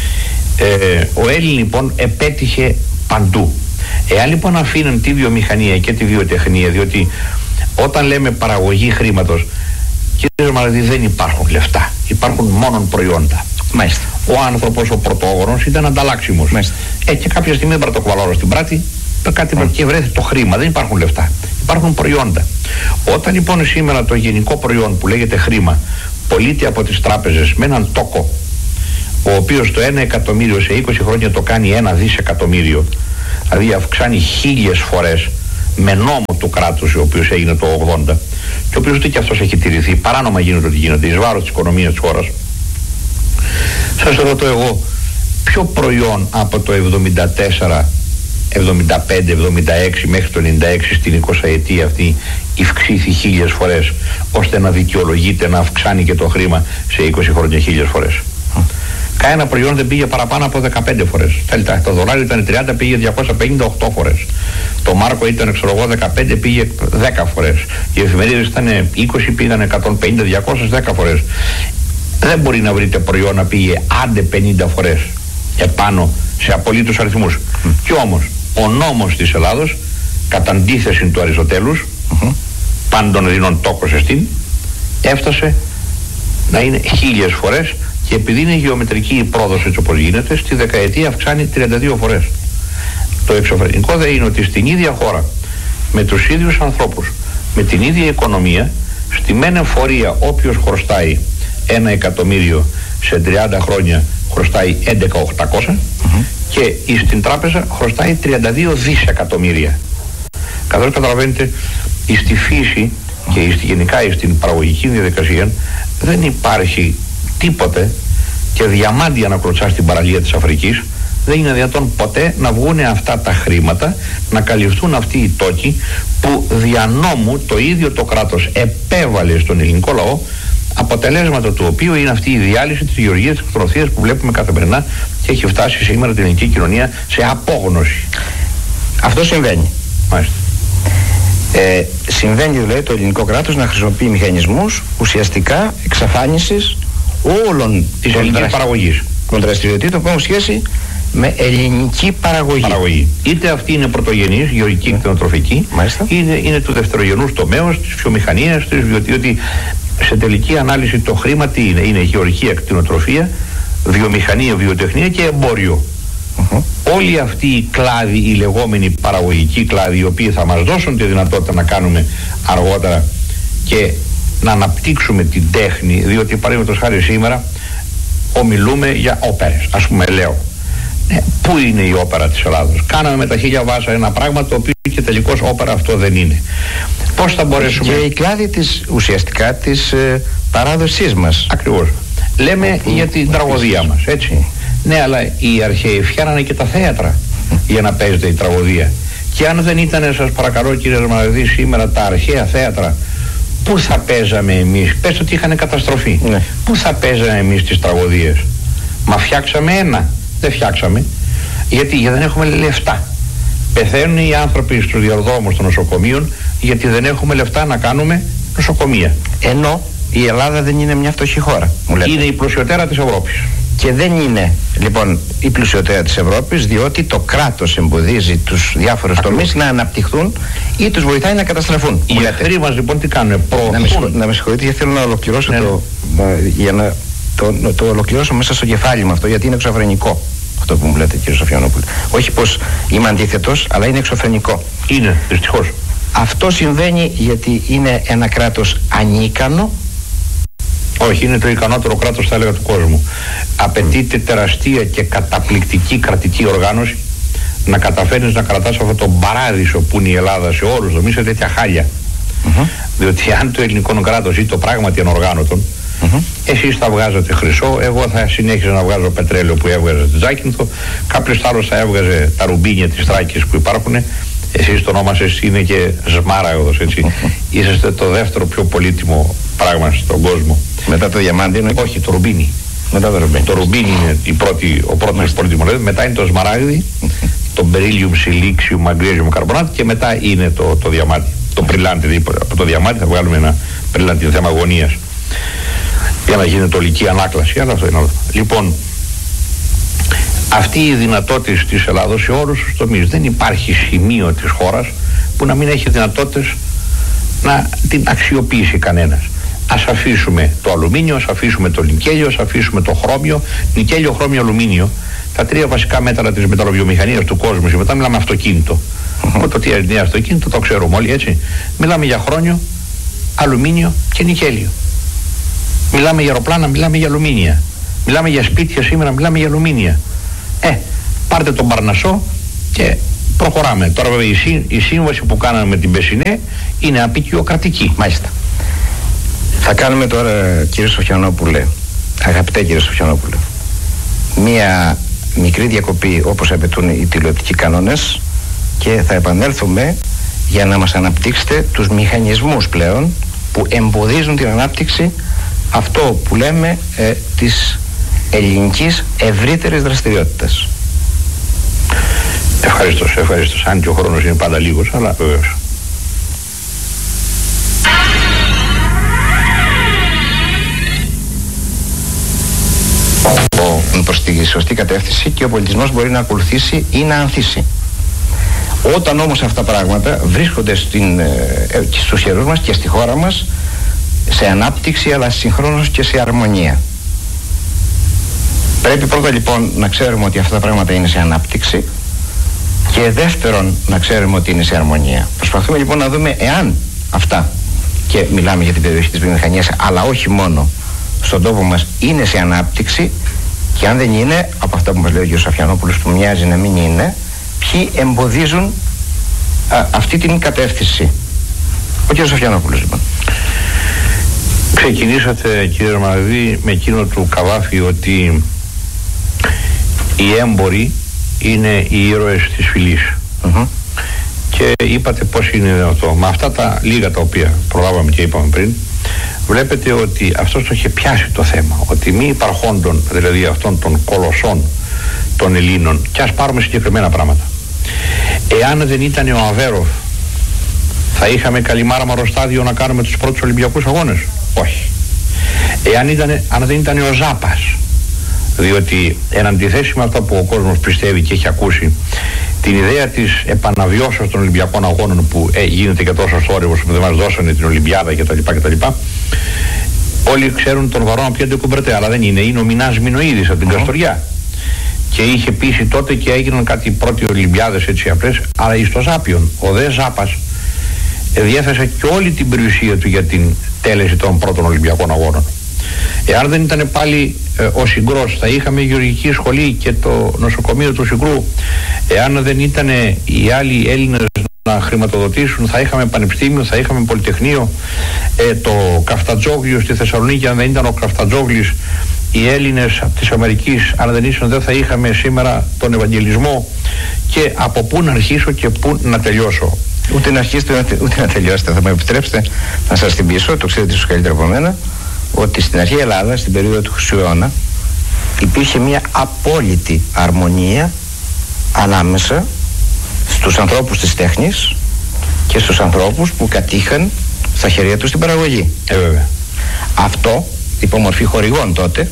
Ε, ο Έλλην λοιπόν επέτυχε παντού. Εάν λοιπόν αφήνουν τη βιομηχανία και τη βιοτεχνία, διότι όταν λέμε παραγωγή χρήματος, κύριε Μαραδί, δεν υπάρχουν λεφτά, υπάρχουν μόνον προϊόντα. Μάλιστα. Ο άνθρωπος, ο πρωτόγονος ήταν ανταλλάξιμος. Ε, και κάποια στιγμή δεν πρέπει να το κουβαλάω στην πράτη, κάτι mm. και βρέθηκε το χρήμα, δεν υπάρχουν λεφτά. Υπάρχουν προϊόντα. Όταν λοιπόν σήμερα το γενικό προϊόν που λέγεται χρήμα πωλείται από τις τράπεζες με έναν τόκο, ο οποίος το ένα εκατομμύριο σε είκοσι χρόνια το κάνει ένα δισεκατομμύριο, δηλαδή αυξάνει χίλιες φορές με νόμο του κράτους, ο οποίος έγινε το ογδόντα, και ο οποίος ούτε και αυτός έχει τηρηθεί, παράνομα γίνεται ότι γίνεται, εις βάρος της οικονομίας της χώρας. Σας ρωτώ εγώ, ποιο προϊόν από το εβδομήντα τέσσερα, εβδομήντα πέντε, εβδομήντα έξι μέχρι το ενενήντα έξι στην εικοσαετία αυτή ευξήθη χίλιες φορές ώστε να δικαιολογείται να αυξάνει και το χρήμα σε είκοσι χρόνια χίλιες φορές? Κανένα προϊόν δεν πήγε παραπάνω από δεκαπέντε φορές. Το δολάριο ήταν τριάντα, πήγε διακόσια πενήντα οκτώ φορές. Το μάρκο ήταν, ξέρω εγώ, δεκαπέντε, πήγε δέκα φορές. Οι εφημερίδες ήταν είκοσι, πήγαν εκατόν πενήντα, διακόσια, δέκα φορές. Δεν μπορεί να βρείτε προϊόν να πήγε άντε πενήντα φορές επάνω σε απολύτως αριθμούς. Mm. Κι όμως ο νόμος της Ελλάδος, κατά αντίθεση του Αριστοτέλους, mm-hmm. πάντων δινών τόκος εστίν, έφτασε να είναι χίλιες φορές. Και επειδή είναι γεωμετρική η πρόοδος έτσι όπως γίνεται, στη δεκαετία αυξάνει τριάντα δύο φορές. Το εξωφρενικό δε είναι ότι στην ίδια χώρα, με τους ίδιους ανθρώπους, με την ίδια οικονομία, στη μεν εφορία όποιος χρωστάει ένα εκατομμύριο σε τριάντα χρόνια χρωστάει έντεκα χιλιάδες οκτακόσια mm-hmm. και στην τράπεζα χρωστάει τριάντα δύο δισεκατομμύρια. Καθώς καταλαβαίνετε, στη φύση και στη, γενικά στην παραγωγική διαδικασία δεν υπάρχει τίποτε, και διαμάντια να κλωτσά στην παραλία της Αφρικής, δεν είναι δυνατόν ποτέ να βγουν αυτά τα χρήματα, να καλυφθούν αυτοί οι τόκοι που δια νόμου το ίδιο το κράτος επέβαλε στον ελληνικό λαό, αποτελέσματα του οποίου είναι αυτή η διάλυση της γεωργίας της κτροθείας που βλέπουμε καθημερινά και έχει φτάσει σήμερα την ελληνική κοινωνία σε απόγνωση. Αυτό συμβαίνει. Μάλιστα. Ε, συμβαίνει δηλαδή το ελληνικό κράτος να χρησιμοποιεί μηχανισμούς ουσιαστικά εξαφάνισης όλων της ελληνικής παραγωγής, των δραστηριοτήτων που έχουν σχέση με ελληνική παραγωγή. παραγωγή. Είτε αυτή είναι πρωτογενής, γεωργική και κτηνοτροφική, είτε είναι του δευτερογενούς τομέως, της βιομηχανίας, της διότι σε τελική ανάλυση το χρήμα τι είναι? Είναι γεωργική κτηνοτροφία, βιομηχανία, βιοτεχνία και εμπόριο. Mm-hmm. Όλοι αυτοί οι κλάδοι, οι λεγόμενοι παραγωγικοί κλάδοι, οι οποίοι θα μας δώσουν τη δυνατότητα να κάνουμε αργότερα και να αναπτύξουμε την τέχνη, διότι παραδείγματος χάρη σήμερα ομιλούμε για όπερες, ας πούμε λέω. Ναι, πού είναι η όπερα της Ελλάδος? Κάναμε με τα χίλια βάσα ένα πράγμα το οποίο και τελικώς όπερα αυτό δεν είναι. Πώς θα μπορέσουμε... Και η κλάδη της ουσιαστικά της ε, παράδοσής μας. Ακριβώς. Λέμε που, για την τραγωδία μας, έτσι. Ναι, αλλά οι αρχαίοι φτιάνανε και τα θέατρα για να παίζεται η τραγωδία. Και αν δεν ήταν, σας παρακαλώ κύριε Ρωμαναδί, σήμερα τα αρχαία θέατρα, πού θα παίζαμε εμείς? Πες ότι είχαν καταστροφή. Ναι. Πού θα παίζαμε εμείς τις τραγωδίες? Μα φτιάξαμε ένα. Δεν φτιάξαμε. Γιατί? Γιατί δεν έχουμε λεφτά. Πεθαίνουν οι άνθρωποι στους διαδρόμους των νοσοκομείων γιατί δεν έχουμε λεφτά να κάνουμε νοσοκομεία. Ενώ η Ελλάδα δεν είναι μια φτωχή χώρα, μου λέτε. Είναι η πλουσιοτέρα της Ευρώπης. Και δεν είναι λοιπόν η πλουσιοτέρα της Ευρώπης, διότι το κράτος εμποδίζει τους διάφορους τομείς να αναπτυχθούν ή τους βοηθάει να καταστραφούν. Οι εχθροί μας λοιπόν τι κάνουν? Προωθούν. Να με συγχωρείτε, γιατί θέλω να ολοκληρώσω ναι. το, για να το, το, το ολοκληρώσω μέσα στο κεφάλι μου αυτό, γιατί είναι εξωφρενικό αυτό που μου λέτε κύριε Σοφιανόπουλε. Όχι πως είμαι αντίθετος, αλλά είναι εξωφρενικό. Είναι, δυστυχώς. Αυτό συμβαίνει γιατί είναι ένα κράτος ανίκανο? Όχι, είναι το ικανότερο κράτος, θα έλεγα, του κόσμου. Απαιτείται τεραστία και καταπληκτική κρατική οργάνωση να καταφέρνεις να κρατάς αυτό το παράδεισο που είναι η Ελλάδα σε όλους τους, σε τέτοια χάλια. Mm-hmm. Διότι αν το ελληνικό κράτος ή το πράγματι ανοργάνωτον, mm-hmm. εσείς θα βγάζετε χρυσό, εγώ θα συνέχιζα να βγάζω πετρέλαιο που έβγαζε τη Ζάκυνθο, κάποιος άλλος θα έβγαζε τα ρουμπίνια της Θράκης που υπάρχουν. Εσείς το όνομα σας είναι και Σμάραγδος, έτσι. Mm-hmm. Είσαστε το δεύτερο πιο πολύτιμο πράγμα στον κόσμο. Μετά το διαμάντι είναι? Όχι, το ρουμπίνι. Μετά το ρουμπίνι. Το ρουμπίνι είναι η πρώτη, ο πρώτος πολύτιμο. Μετά είναι το σμαράγδι, mm-hmm. το μπερίλιουμ, σιλίξιουμ, μαγκρέζιουμ, καρμπονάτι και μετά είναι το, το διαμάντι. Το πριλάντι. Από το διαμάντι θα βγάλουμε ένα πριλάντι, θέμα αγωνίας. Για να γίνει τολική ανάκλαση. Αλλά αυτό είναι άλλο. Λοιπόν, αυτή η δυνατότητα της Ελλάδος σε όλους τους τομείς. Δεν υπάρχει σημείο της χώρας που να μην έχει δυνατότητες να την αξιοποιήσει κανένας. Ας αφήσουμε το αλουμίνιο, ας αφήσουμε το νικέλιο, ας αφήσουμε το χρώμιο. Νικέλιο, χρώμιο, αλουμίνιο. Τα τρία βασικά μέταλλα της μεταλλοβιομηχανίας του κόσμου. Μετά μιλάμε αυτοκίνητο. Mm-hmm. Το τι είναι αυτοκίνητο το ξέρουμε όλοι, έτσι. Μιλάμε για χρόνιο, αλουμίνιο και νικέλιο. Μιλάμε για αεροπλάνα, μιλάμε για αλουμίνια. Μιλάμε για σπίτια σήμερα, μιλάμε για αλουμίνια. Ε, πάρτε τον Παρνασσό και προχωράμε. Τώρα βέβαια η, σύ, η σύμβαση που κάναμε με την Πεσσινέ είναι απεικιοκρατική. Μάλιστα. Θα κάνουμε τώρα, κύριε Σοφιανόπουλε, αγαπητέ κύριε Σοφιανόπουλε, μία μικρή διακοπή όπως απαιτούν οι τηλεοπτικοί κανόνες και θα επανέλθουμε για να μας αναπτύξετε τους μηχανισμούς πλέον που εμποδίζουν την ανάπτυξη αυτό που λέμε ε, της ελληνικής ευρύτερης δραστηριότητας. Ευχαριστώ, ευχαριστώ. Αν και ο χρόνος είναι πάντα λίγος, αλλά βεβαίως. Προς τη σωστή κατεύθυνση και ο πολιτισμός μπορεί να ακολουθήσει ή να ανθίσει. Όταν όμως αυτά τα πράγματα βρίσκονται στην, ε, στους χερούς μας και στη χώρα μας σε ανάπτυξη, αλλά συγχρόνως και σε αρμονία. Πρέπει πρώτα λοιπόν να ξέρουμε ότι αυτά τα πράγματα είναι σε ανάπτυξη και δεύτερον να ξέρουμε ότι είναι σε αρμονία. Προσπαθούμε λοιπόν να δούμε εάν αυτά, και μιλάμε για την περιοχή της βιομηχανίας, αλλά όχι μόνο, στον τόπο μας είναι σε ανάπτυξη, και αν δεν είναι, από αυτά που μας λέει ο κ. Σαφιανόπουλος που μοιάζει να μην είναι, ποιοι εμποδίζουν α, αυτή την κατεύθυνση. Ο κ. Σαφιανόπουλος λοιπόν. Ξεκινήσατε, κύριε Ρωμαναδί, με εκείνο του Καβάφη ότι οι έμποροι είναι οι ήρωες της φυλής. Mm-hmm. Και είπατε πώς είναι αυτό. Με αυτά τα λίγα τα οποία προλάβαμε και είπαμε πριν, βλέπετε ότι αυτός το είχε πιάσει το θέμα. Ότι μη υπαρχόντων, δηλαδή αυτών των κολοσσών των Ελλήνων, και ας πάρουμε συγκεκριμένα πράγματα. Εάν δεν ήταν ο Αβέροφ, θα είχαμε Καλιμάρα στάδιο να κάνουμε τους πρώτους Ολυμπιακούς Αγώνες? Όχι. Εάν ήταν, αν δεν ήταν ο Ζάπας, διότι εν αντιθέσει με αυτό που ο κόσμος πιστεύει και έχει ακούσει, την ιδέα της επαναβιώσεως των Ολυμπιακών Αγώνων που ε, γίνεται και τόσο θόρυβος που δεν μας δώσανε την Ολυμπιάδα κτλ. κτλ. Όλοι ξέρουν τον Βαρόνα Πιέντε Κουμπρετέ, αλλά δεν είναι. Είναι ο Μινάς Μινοίδης από την mm-hmm. Καστοριά. Και είχε πείσει τότε και έγιναν κάτι πρώτοι Ολυμπιάδες έτσι απλές, αλλά εις το Ζάπιον. Ο δε Ζάπας διέθεσε και όλη την περιουσία του για την τέλεση των πρώτων Ολυμπιακών Αγώνων. Εάν δεν ήταν πάλι ε, ο Συγκρός, θα είχαμε γεωργική σχολή και το νοσοκομείο του Συγκρού. Εάν δεν ήταν οι άλλοι Έλληνες να χρηματοδοτήσουν, θα είχαμε πανεπιστήμιο, θα είχαμε πολυτεχνείο. Ε, το Καφτατζόγλιο στη Θεσσαλονίκη, αν δεν ήταν ο Καφτατζόγλης, οι Έλληνες από της Αμερικής, αν δεν ήσουν, δεν θα είχαμε σήμερα τον Ευαγγελισμό. Και από πού να αρχίσω και πού να τελειώσω. Ούτε να αρχίσετε ούτε να τελειώσετε. Θα με επιτρέψετε να σας θυμίσω, το ξέρετε ίσως καλύτερα από μένα, ότι στην αρχαία Ελλάδα, στην περίοδο του Χρυσού αιώνα, υπήρχε μια απόλυτη αρμονία ανάμεσα στους ανθρώπους της τέχνης και στους ανθρώπους που κατήχαν στα χέρια τους την παραγωγή. Ε, βέβαια. Αυτό, υπό μορφή χορηγών τότε,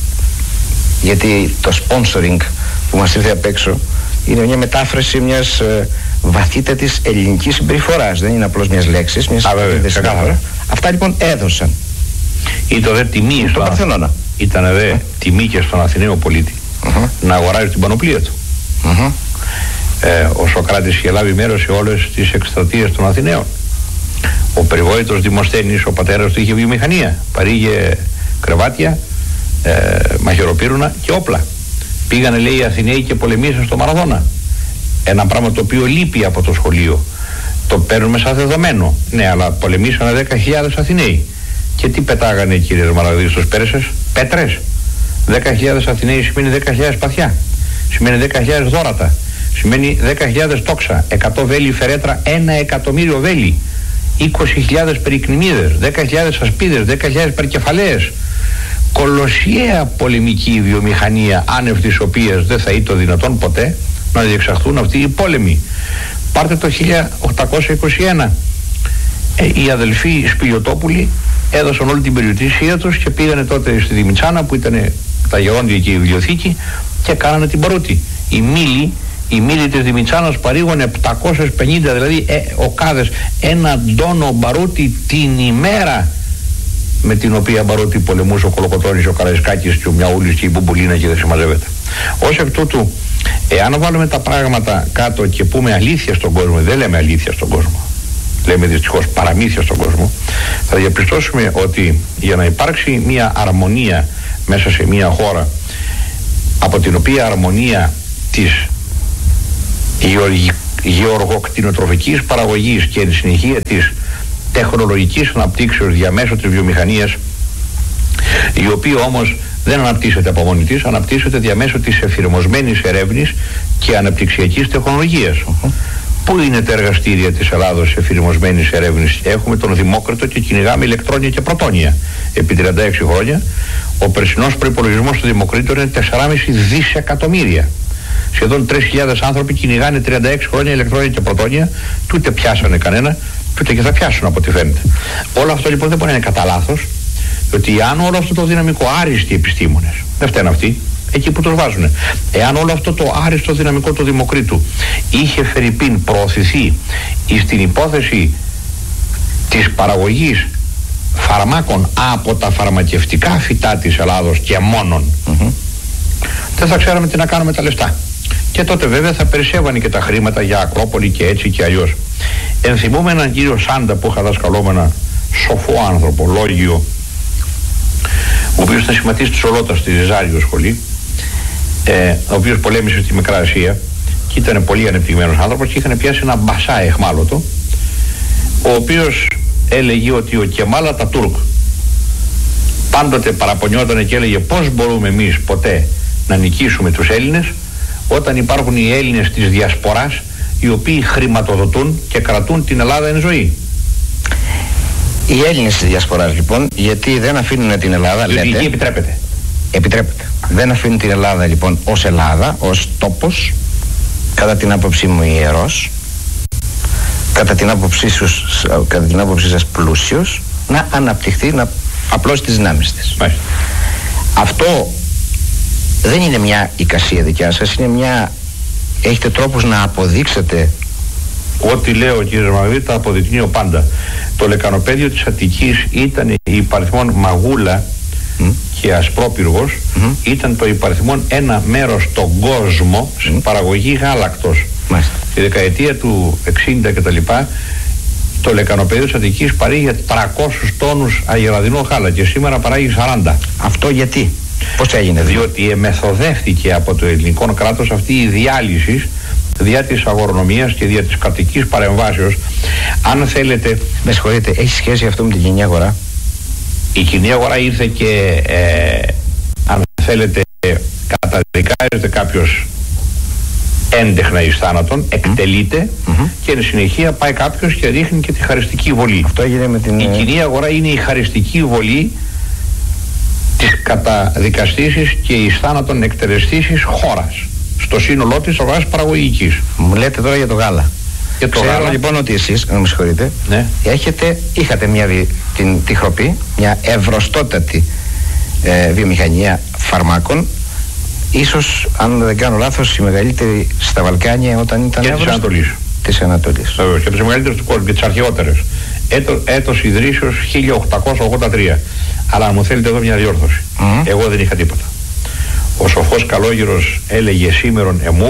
γιατί το sponsoring που μας ήρθε απ' έξω είναι μια μετάφραση μιας ε, βαθύτατης ελληνικής συμπεριφοράς. Δεν είναι απλώς μιας λέξης, μιας συμπεριφοράς. Αυτά λοιπόν έδωσαν. Ήταν δε τιμή στο Παρθενώνα. Ήταν δε τιμή και στον Αθηναίο πολίτη mm-hmm. να αγοράζει την πανοπλία του. Mm-hmm. Ε, ο Σωκράτης είχε λάβει μέρος σε όλες τις εκστρατείες των Αθηναίων. Ο περιβόητος Δημοσθένης, ο πατέρας του είχε βιομηχανία, παρήγε κρεβάτια, ε, μαχαιροπύρουνα και όπλα. Πήγανε, λέει, οι Αθηναίοι και πολεμήσαν στο Μαραθώνα. Ένα πράγμα το οποίο λείπει από το σχολείο. Το παίρνουμε σαν δεδομένο. Ναι, αλλά πολεμήσανε δέκα χιλιάδες Αθηναίοι. Και τι πετάγανε, κύριε Μαραγδί, στους Πέρσες? Πέτρες. δέκα χιλιάδες Αθηναίοι σημαίνει δέκα χιλιάδες σπαθιά. Σημαίνει δέκα χιλιάδες δώρατα. Σημαίνει δέκα χιλιάδες τόξα. εκατό βέλη φερέτρα, ένα εκατομμύριο βέλη. είκοσι χιλιάδες περικνημίδες, δέκα χιλιάδες ασπίδες, δέκα χιλιάδες περκεφαλαίες. Κολοσιαία πολεμική βιομηχανία, άνευ της οποίας δεν θα ήταν δυνατόν ποτέ να διεξαχθούν αυτοί οι πόλεμοι. Πάρτε το χίλια οκτακόσια είκοσι ένα. Ε, οι αδελφοί Σπηλιωτόπουλοι έδωσαν όλη την περιουσία τους και πήγανε τότε στη Δημητσάνα, που ήταν τα γερόντια και η βιβλιοθήκη, και κάνανε την παρούτη. Η μήλη, η μήλη της Δημητσάνας παρήγωνε επτακόσιες πενήντα, δηλαδή ε, οκάδες, ένα ντόνο μπαρούτι την ημέρα, με την οποία μπαρούτι πολεμούσε ο Κολοκοτώνης, ο Καραϊσκάκης και ο Μιαούλης και η Μπουμπουλίνα και δεν συμμαζεύεται. Ως εκ τούτου, εάν βάλουμε τα πράγματα κάτω και πούμε αλήθεια στον κόσμο, δεν λέμε αλήθεια στον κόσμο, λέμε δυστυχώς παραμύθια στον κόσμο, θα διαπιστώσουμε ότι για να υπάρξει μια αρμονία μέσα σε μια χώρα, από την οποία αρμονία της γεωργοκτηνοτροφικής παραγωγής και εν συνεχεία της τεχνολογικής αναπτύξεως διαμέσου της βιομηχανίας, η οποία όμως δεν αναπτύσσεται από μόνη της, αναπτύσσεται διαμέσου της εφηρμοσμένης ερεύνης και αναπτυξιακής τεχνολογίας. Uh-huh. Πού είναι τα εργαστήρια της Ελλάδος εφηρμοσμένης ερεύνης? Έχουμε τον Δημόκριτο και κυνηγάμε ηλεκτρόνια και πρωτόνια. Επί τριάντα έξι χρόνια ο περσινός προϋπολογισμός του Δημοκρίτου είναι τέσσερα κόμμα πέντε δισεκατομμύρια. Σχεδόν τρεις χιλιάδες άνθρωποι κυνηγάνε τριάντα έξι χρόνια ηλεκτρόνια και πρωτόνια, και ούτε πιάσανε κανένα, και ούτε και θα πιάσουν από ό,τι φαίνεται. Όλο αυτό λοιπόν δεν μπορεί να είναι κατά λάθος, διότι αν όλο αυτό το δυναμικό, άριστοι επιστήμονες, δεν φταίνουν αυτοί, εκεί που τους βάζουν, εάν όλο αυτό το άριστο δυναμικό του Δημοκρίτου είχε φερειπίν προωθηθεί στην υπόθεση της παραγωγής φαρμάκων από τα φαρμακευτικά φυτά της Ελλάδος και μόνον, mm-hmm. δεν θα ξέραμε τι να κάνουμε τα λεφτά. Και τότε βέβαια θα περισσεύανε και τα χρήματα για Ακρόπολη και έτσι και αλλιώς. Ενθυμούμε έναν κύριο Σάντα που είχα δασκαλόμενα, σοφό άνθρωπο, λόγιο, ο οποίος ήταν σχηματής της Ολότας στη Ζάριο σχολή, ε, ο οποίος πολέμησε στη Μικρά Ασία και ήταν πολύ ανεπτυγμένος άνθρωπος, και είχαν πιάσει ένα μπασά εχμάλωτο, ο οποίος έλεγε ότι ο Κεμάλ Ατατούρκ πάντοτε παραπονιόταν και έλεγε πώς μπορούμε εμείς ποτέ να νικήσουμε τους Έλληνες όταν υπάρχουν οι Έλληνες της Διασποράς, οι οποίοι χρηματοδοτούν και κρατούν την Ελλάδα εν ζωή. Οι Έλληνες της Διασποράς λοιπόν, γιατί δεν αφήνουν την Ελλάδα, διότι λέτε, εκεί επιτρέπεται. Επιτρέπεται. Δεν αφήνουν την Ελλάδα λοιπόν ως Ελλάδα, ως τόπος, κατά την άποψή μου ιερός, κατά την άποψή σας, κατά την άποψή σας πλούσιος, να αναπτυχθεί, να απλώσει τις δυνάμεις της. Μάλιστα. Αυτό δεν είναι μια εικασία δικιά σας, είναι μια... έχετε τρόπους να αποδείξετε. Ό,τι λέω, κύριε Μαγδί, τα αποδεικνύω πάντα. Το λεκανοπέδιο της Αττικής ήταν η υπαριθμόν μαγούλα mm. και ασπρόπυργος, mm-hmm. ήταν το υπαριθμόν ένα μέρος στον κόσμο mm. στην παραγωγή γάλακτος. Μάλιστα. Τη δεκαετία του εξήντα κτλ. Το λεκανοπέδιο της Αττικής παρήγε τριακόσιους τόνους αγελαδινό γάλα και σήμερα παράγει σαράντα. Αυτό γιατί? Πώς έγινε? Διότι εμεθοδεύτηκε από το ελληνικό κράτος αυτή η διάλυση δια της αγρονομίας και δια της κρατικής παρεμβάσεως. Αν θέλετε... Με συγχωρείτε, έχει σχέση αυτό με την κοινή αγορά? Η κοινή αγορά ήρθε και ε, αν θέλετε καταδικάζεται κάποιος έντεχνα εις θάνατον, εκτελείται mm-hmm. και εν συνεχεία πάει κάποιος και ρίχνει και τη χαριστική βολή. Αυτό έγινε με την... Η κοινή αγορά είναι η χαριστική βολή της καταδικαστήσης και εις θάνατον εκτελεστήσης χώρας στο σύνολό της αγοράς παραγωγικής. Μου λέτε τώρα για το γάλα. Για το Ξέρω γάλα. λοιπόν ότι εσείς, να με συγχωρείτε, ναι. έχετε, είχατε μια δι, την, τη χροπή, μια ευρωστότατη ε, βιομηχανία φαρμάκων, ίσως αν δεν κάνω λάθος η μεγαλύτερη στα Βαλκάνια όταν ήταν και της Ανατολής. Της Ανατολής. Βεβαίως, και τις μεγαλύτερες του κόσμου και τις αρχαιότερες. Έτο, έτος ιδρύσεως χίλια οκτακόσια ογδόντα τρία. Αλλά αν μου θέλετε εδώ μια διόρθωση. Mm. Εγώ δεν είχα τίποτα. Ο σοφός καλόγυρος έλεγε σήμερον εμού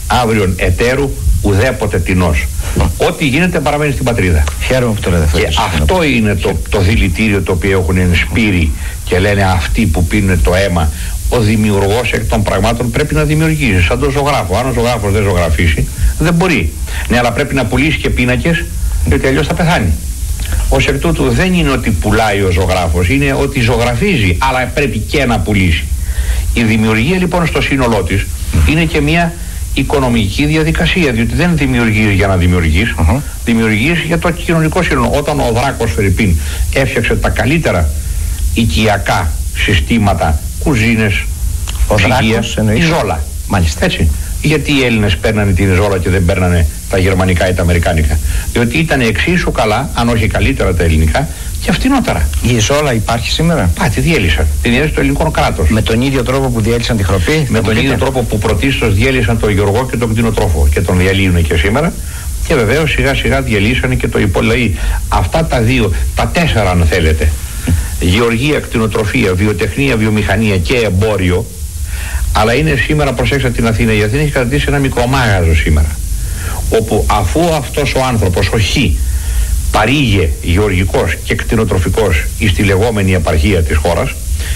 αύριον εταίρου ουδέποτε τεινός. Ό,τι γίνεται παραμένει στην πατρίδα. Χαίρομαι που το λέτε αυτό. Και αυτό είναι το, το δηλητήριο το οποίο έχουν ενσπείρει και λένε αυτοί που πίνουν το αίμα. Ο δημιουργός εκ των πραγμάτων πρέπει να δημιουργήσει, σαν τον ζωγράφο. Αν ο ζωγράφος δεν ζωγραφίσει, δεν μπορεί. Ναι, αλλά πρέπει να πουλήσει και πίνακες, γιατί αλλιώς θα πεθάνει. Ως εκ τούτου δεν είναι ότι πουλάει ο ζωγράφος, είναι ότι ζωγραφίζει, αλλά πρέπει και να πουλήσει. Η δημιουργία λοιπόν στο σύνολό της είναι και μια οικονομική διαδικασία, διότι δεν δημιουργείς για να δημιουργείς, uh-huh. δημιουργείς για το κοινωνικό σύνολο. Όταν ο Δράκος Φερρυπίν έφτιαξε τα καλύτερα οικιακά συστήματα, κουζίνες, ψυγεία, η ζόλα. Μάλιστα. Έτσι. Γιατί οι Έλληνες παίρνανε την ζόλα και δεν παίρνανε τα γερμανικά ή τα αμερικάνικα? Διότι ήταν εξίσου καλά, αν όχι καλύτερα τα ελληνικά, και φτηνότερα. Η ζόλα υπάρχει σήμερα? Πά, τη διέλυσαν. Τη διέλυσε το ελληνικό κράτος. Με τον ίδιο τρόπο που διέλυσαν τη χροπή? Με τον ίδιο τρόπο που πρωτίστως διέλυσαν τον γεωργό και τον κτηνοτρόφο. Και τον διαλύουν και σήμερα. Και βεβαίως σιγά σιγά διαλύσανε και το υπολαή. Αυτά τα δύο, τα τέσσερα αν θέλετε, γεωργία, κτηνοτροφία, βιοτεχνία, βιομηχανία και εμπόριο. Αλλά είναι σήμερα, προσέξτε την Αθήνα, η Αθήνα έχει κρατήσει ένα μικρό μάγαζο σήμερα, όπου αφού αυτός ο άνθρωπος, ο Χ, παρήγε γεωργικός και κτηνοτροφικός στη λεγόμενη επαρχία της χώρας,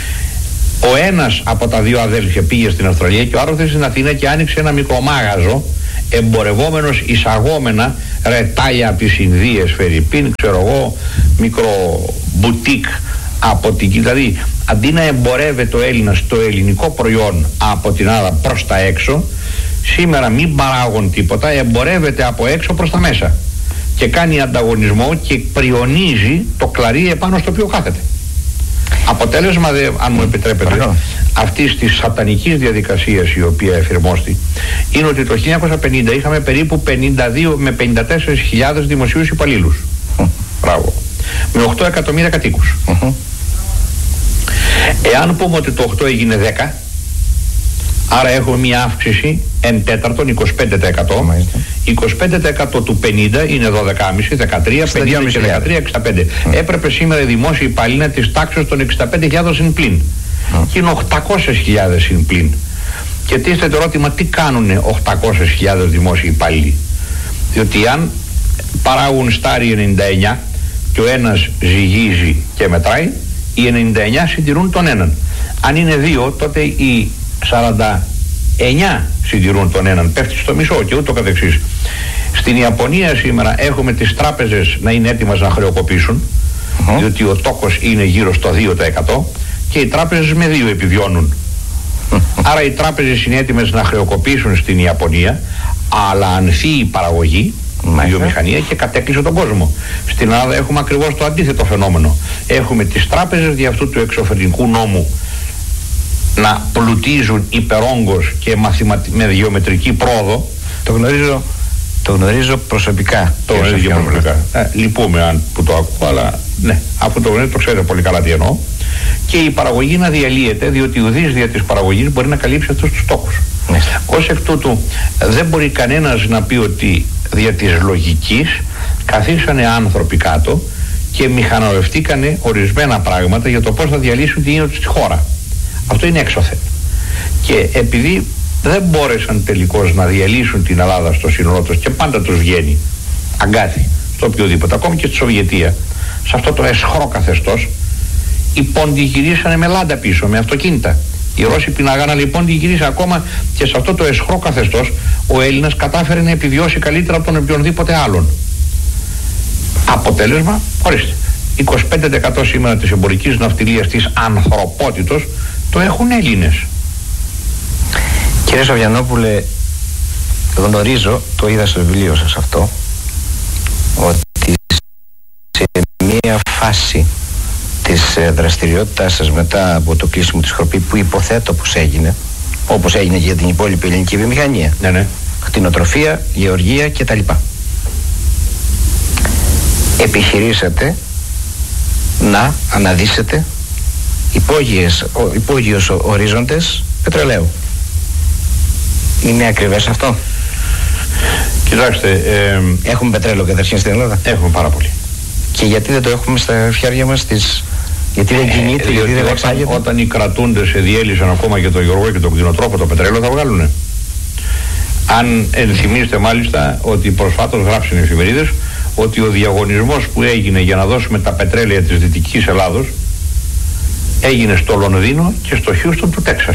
ο ένας από τα δύο αδέλφια πήγε στην Αυστραλία και ο άλλος στην Αθήνα και άνοιξε ένα μικρό μάγαζο, εμπορευόμενος εισαγόμενα ρετάλια από τις Ινδίες, Φερρυπίν, ξέρω εγώ, μικρό μπουτίκ από την, δηλαδή αντί να εμπορεύεται ο Έλληνας το ελληνικό προϊόν από την άλλα προς τα έξω, σήμερα μην παράγουν τίποτα, εμπορεύεται από έξω προς τα μέσα και κάνει ανταγωνισμό και πριονίζει το κλαρί επάνω στο οποίο κάθεται. Αποτέλεσμα, δε, αν μου επιτρέπετε, αυτής της σατανικής διαδικασίας η οποία εφηρμόστη είναι ότι το χίλια εννιακόσια πενήντα είχαμε περίπου πενήντα δύο με πενήντα τέσσερις χιλιάδες δημοσίους υπαλλήλους. Μπράβο. Με οκτώ εκατομμύρια κατοίκους. Uh-huh. Εάν πούμε ότι το οκτώ έγινε δέκα, άρα έχουμε μια αύξηση εν τέταρτον είκοσι πέντε τοις εκατό. είκοσι πέντε τοις εκατό του πενήντα είναι δώδεκα κόμμα πέντε, δεκατρία, πενήντα και δεκατρία, εξήντα πέντε. Mm. Έπρεπε σήμερα οι δημόσιοι υπαλλήλοι της τάξης των εξήντα πέντε χιλιάδες συν πλην. Mm. Και είναι οκτακόσιες χιλιάδες συν πλην. Και τίθεται το ερώτημα, τι κάνουν οκτακόσιες χιλιάδες δημόσιοι υπάλληλοι? Διότι αν παράγουν στάρι ενενήντα εννιά και ο ένας ζυγίζει και μετράει, οι ενενήντα εννιά συντηρούν τον έναν. Αν είναι δύο, τότε οι σαράντα εννιά συντηρούν τον έναν. Πέφτει στο μισό και ούτω καθεξής. Στην Ιαπωνία σήμερα έχουμε τις τράπεζες να είναι έτοιμες να χρεοκοπήσουν, uh-huh. διότι ο τόκος είναι γύρω στο δύο τοις εκατό και οι τράπεζες με δύο επιβιώνουν. Uh-huh. Άρα οι τράπεζες είναι έτοιμες να χρεοκοπήσουν στην Ιαπωνία, αλλά ανθεί η παραγωγή, η βιομηχανία, και κατέκλυσε τον κόσμο. Στην Ελλάδα έχουμε ακριβώς το αντίθετο φαινόμενο. Έχουμε τις τράπεζες δι' αυτού του εξωφρενικού νόμου να πλουτίζουν υπερώγκως και μαθηματι... με γεωμετρική πρόοδο. Το γνωρίζω, το γνωρίζω προσωπικά. Το γνωρίζω προσωπικά. Ε, λυπούμε αν που το ακούω, αλλά ναι, αφού το γνωρίζω το ξέρετε πολύ καλά τι εννοώ. Και η παραγωγή να διαλύεται, διότι ουδής δια της παραγωγής μπορεί να καλύψει αυτούς τους στόχους. Ναι. Ως εκ τούτου δεν μπορεί κανένας να πει ότι δια της λογικής καθίσανε άνθρωποι κάτω και μηχανορευτήκανε ορισμένα πράγματα για το πώς θα διαλύσουν την ίνωση στη χώρα. Αυτό είναι έξωθεν. Και επειδή δεν μπόρεσαν τελικώς να διαλύσουν την Ελλάδα στο σύνολό τους, και πάντα τους βγαίνει αγκάθι στο οποιοδήποτε, ακόμη και στη Σοβιετία, σε αυτό το εσχρό καθεστώς, οι πόντοι γυρίσανε με λάντα πίσω, με αυτοκίνητα. Οι Ρώσοι πεινάγανε, λοιπόν, τη γυρίσανε ακόμα και σε αυτό το εσχρό καθεστώς ο Έλληνας κατάφερε να επιβιώσει καλύτερα από τον οποιονδήποτε άλλον. Αποτέλεσμα, ορίστε, είκοσι πέντε τοις εκατό σήμερα της εμπορικής ναυτιλίας της ανθρωπότητος το έχουν Έλληνες. Κύριε Σαβιανόπουλε, γνωρίζω, το είδα στο βιβλίο σας αυτό, ότι σε μία φάση της ε, δραστηριότητάς σας μετά από το κλείσιμο της Χροπή, που υποθέτω πως έγινε, όπως έγινε και για την υπόλοιπη ελληνική βιομηχανία, ναι, ναι. κτηνοτροφία, γεωργία κτλ, επιχειρήσατε να αναδύσετε υπόγειες, ο, υπόγειους ορίζοντες πετρελαίου. Είναι ακριβές αυτό? Κοιτάξτε, ε, έχουμε πετρέλαιο καταρχήν στην Ελλάδα? Έχουμε πάρα πολύ. Και γιατί δεν το έχουμε στα χέρια μας τις... Γιατί δεν κινείται, ε, γιατί δεν εξάγεται? Όταν οι κρατούντες διέλυσαν ακόμα και τον γεωργό και τον κτηνοτρόφο, το πετρέλαιο θα βγάλουνε. Αν ενθυμίστε μάλιστα ότι προσφάτως γράψαν οι εφημερίδες ότι ο διαγωνισμός που έγινε για να δώσουμε τα πετρέλαια της Δυτικής Ελλάδος έγινε στο Λονδίνο και στο Χιούστον του Τέξας.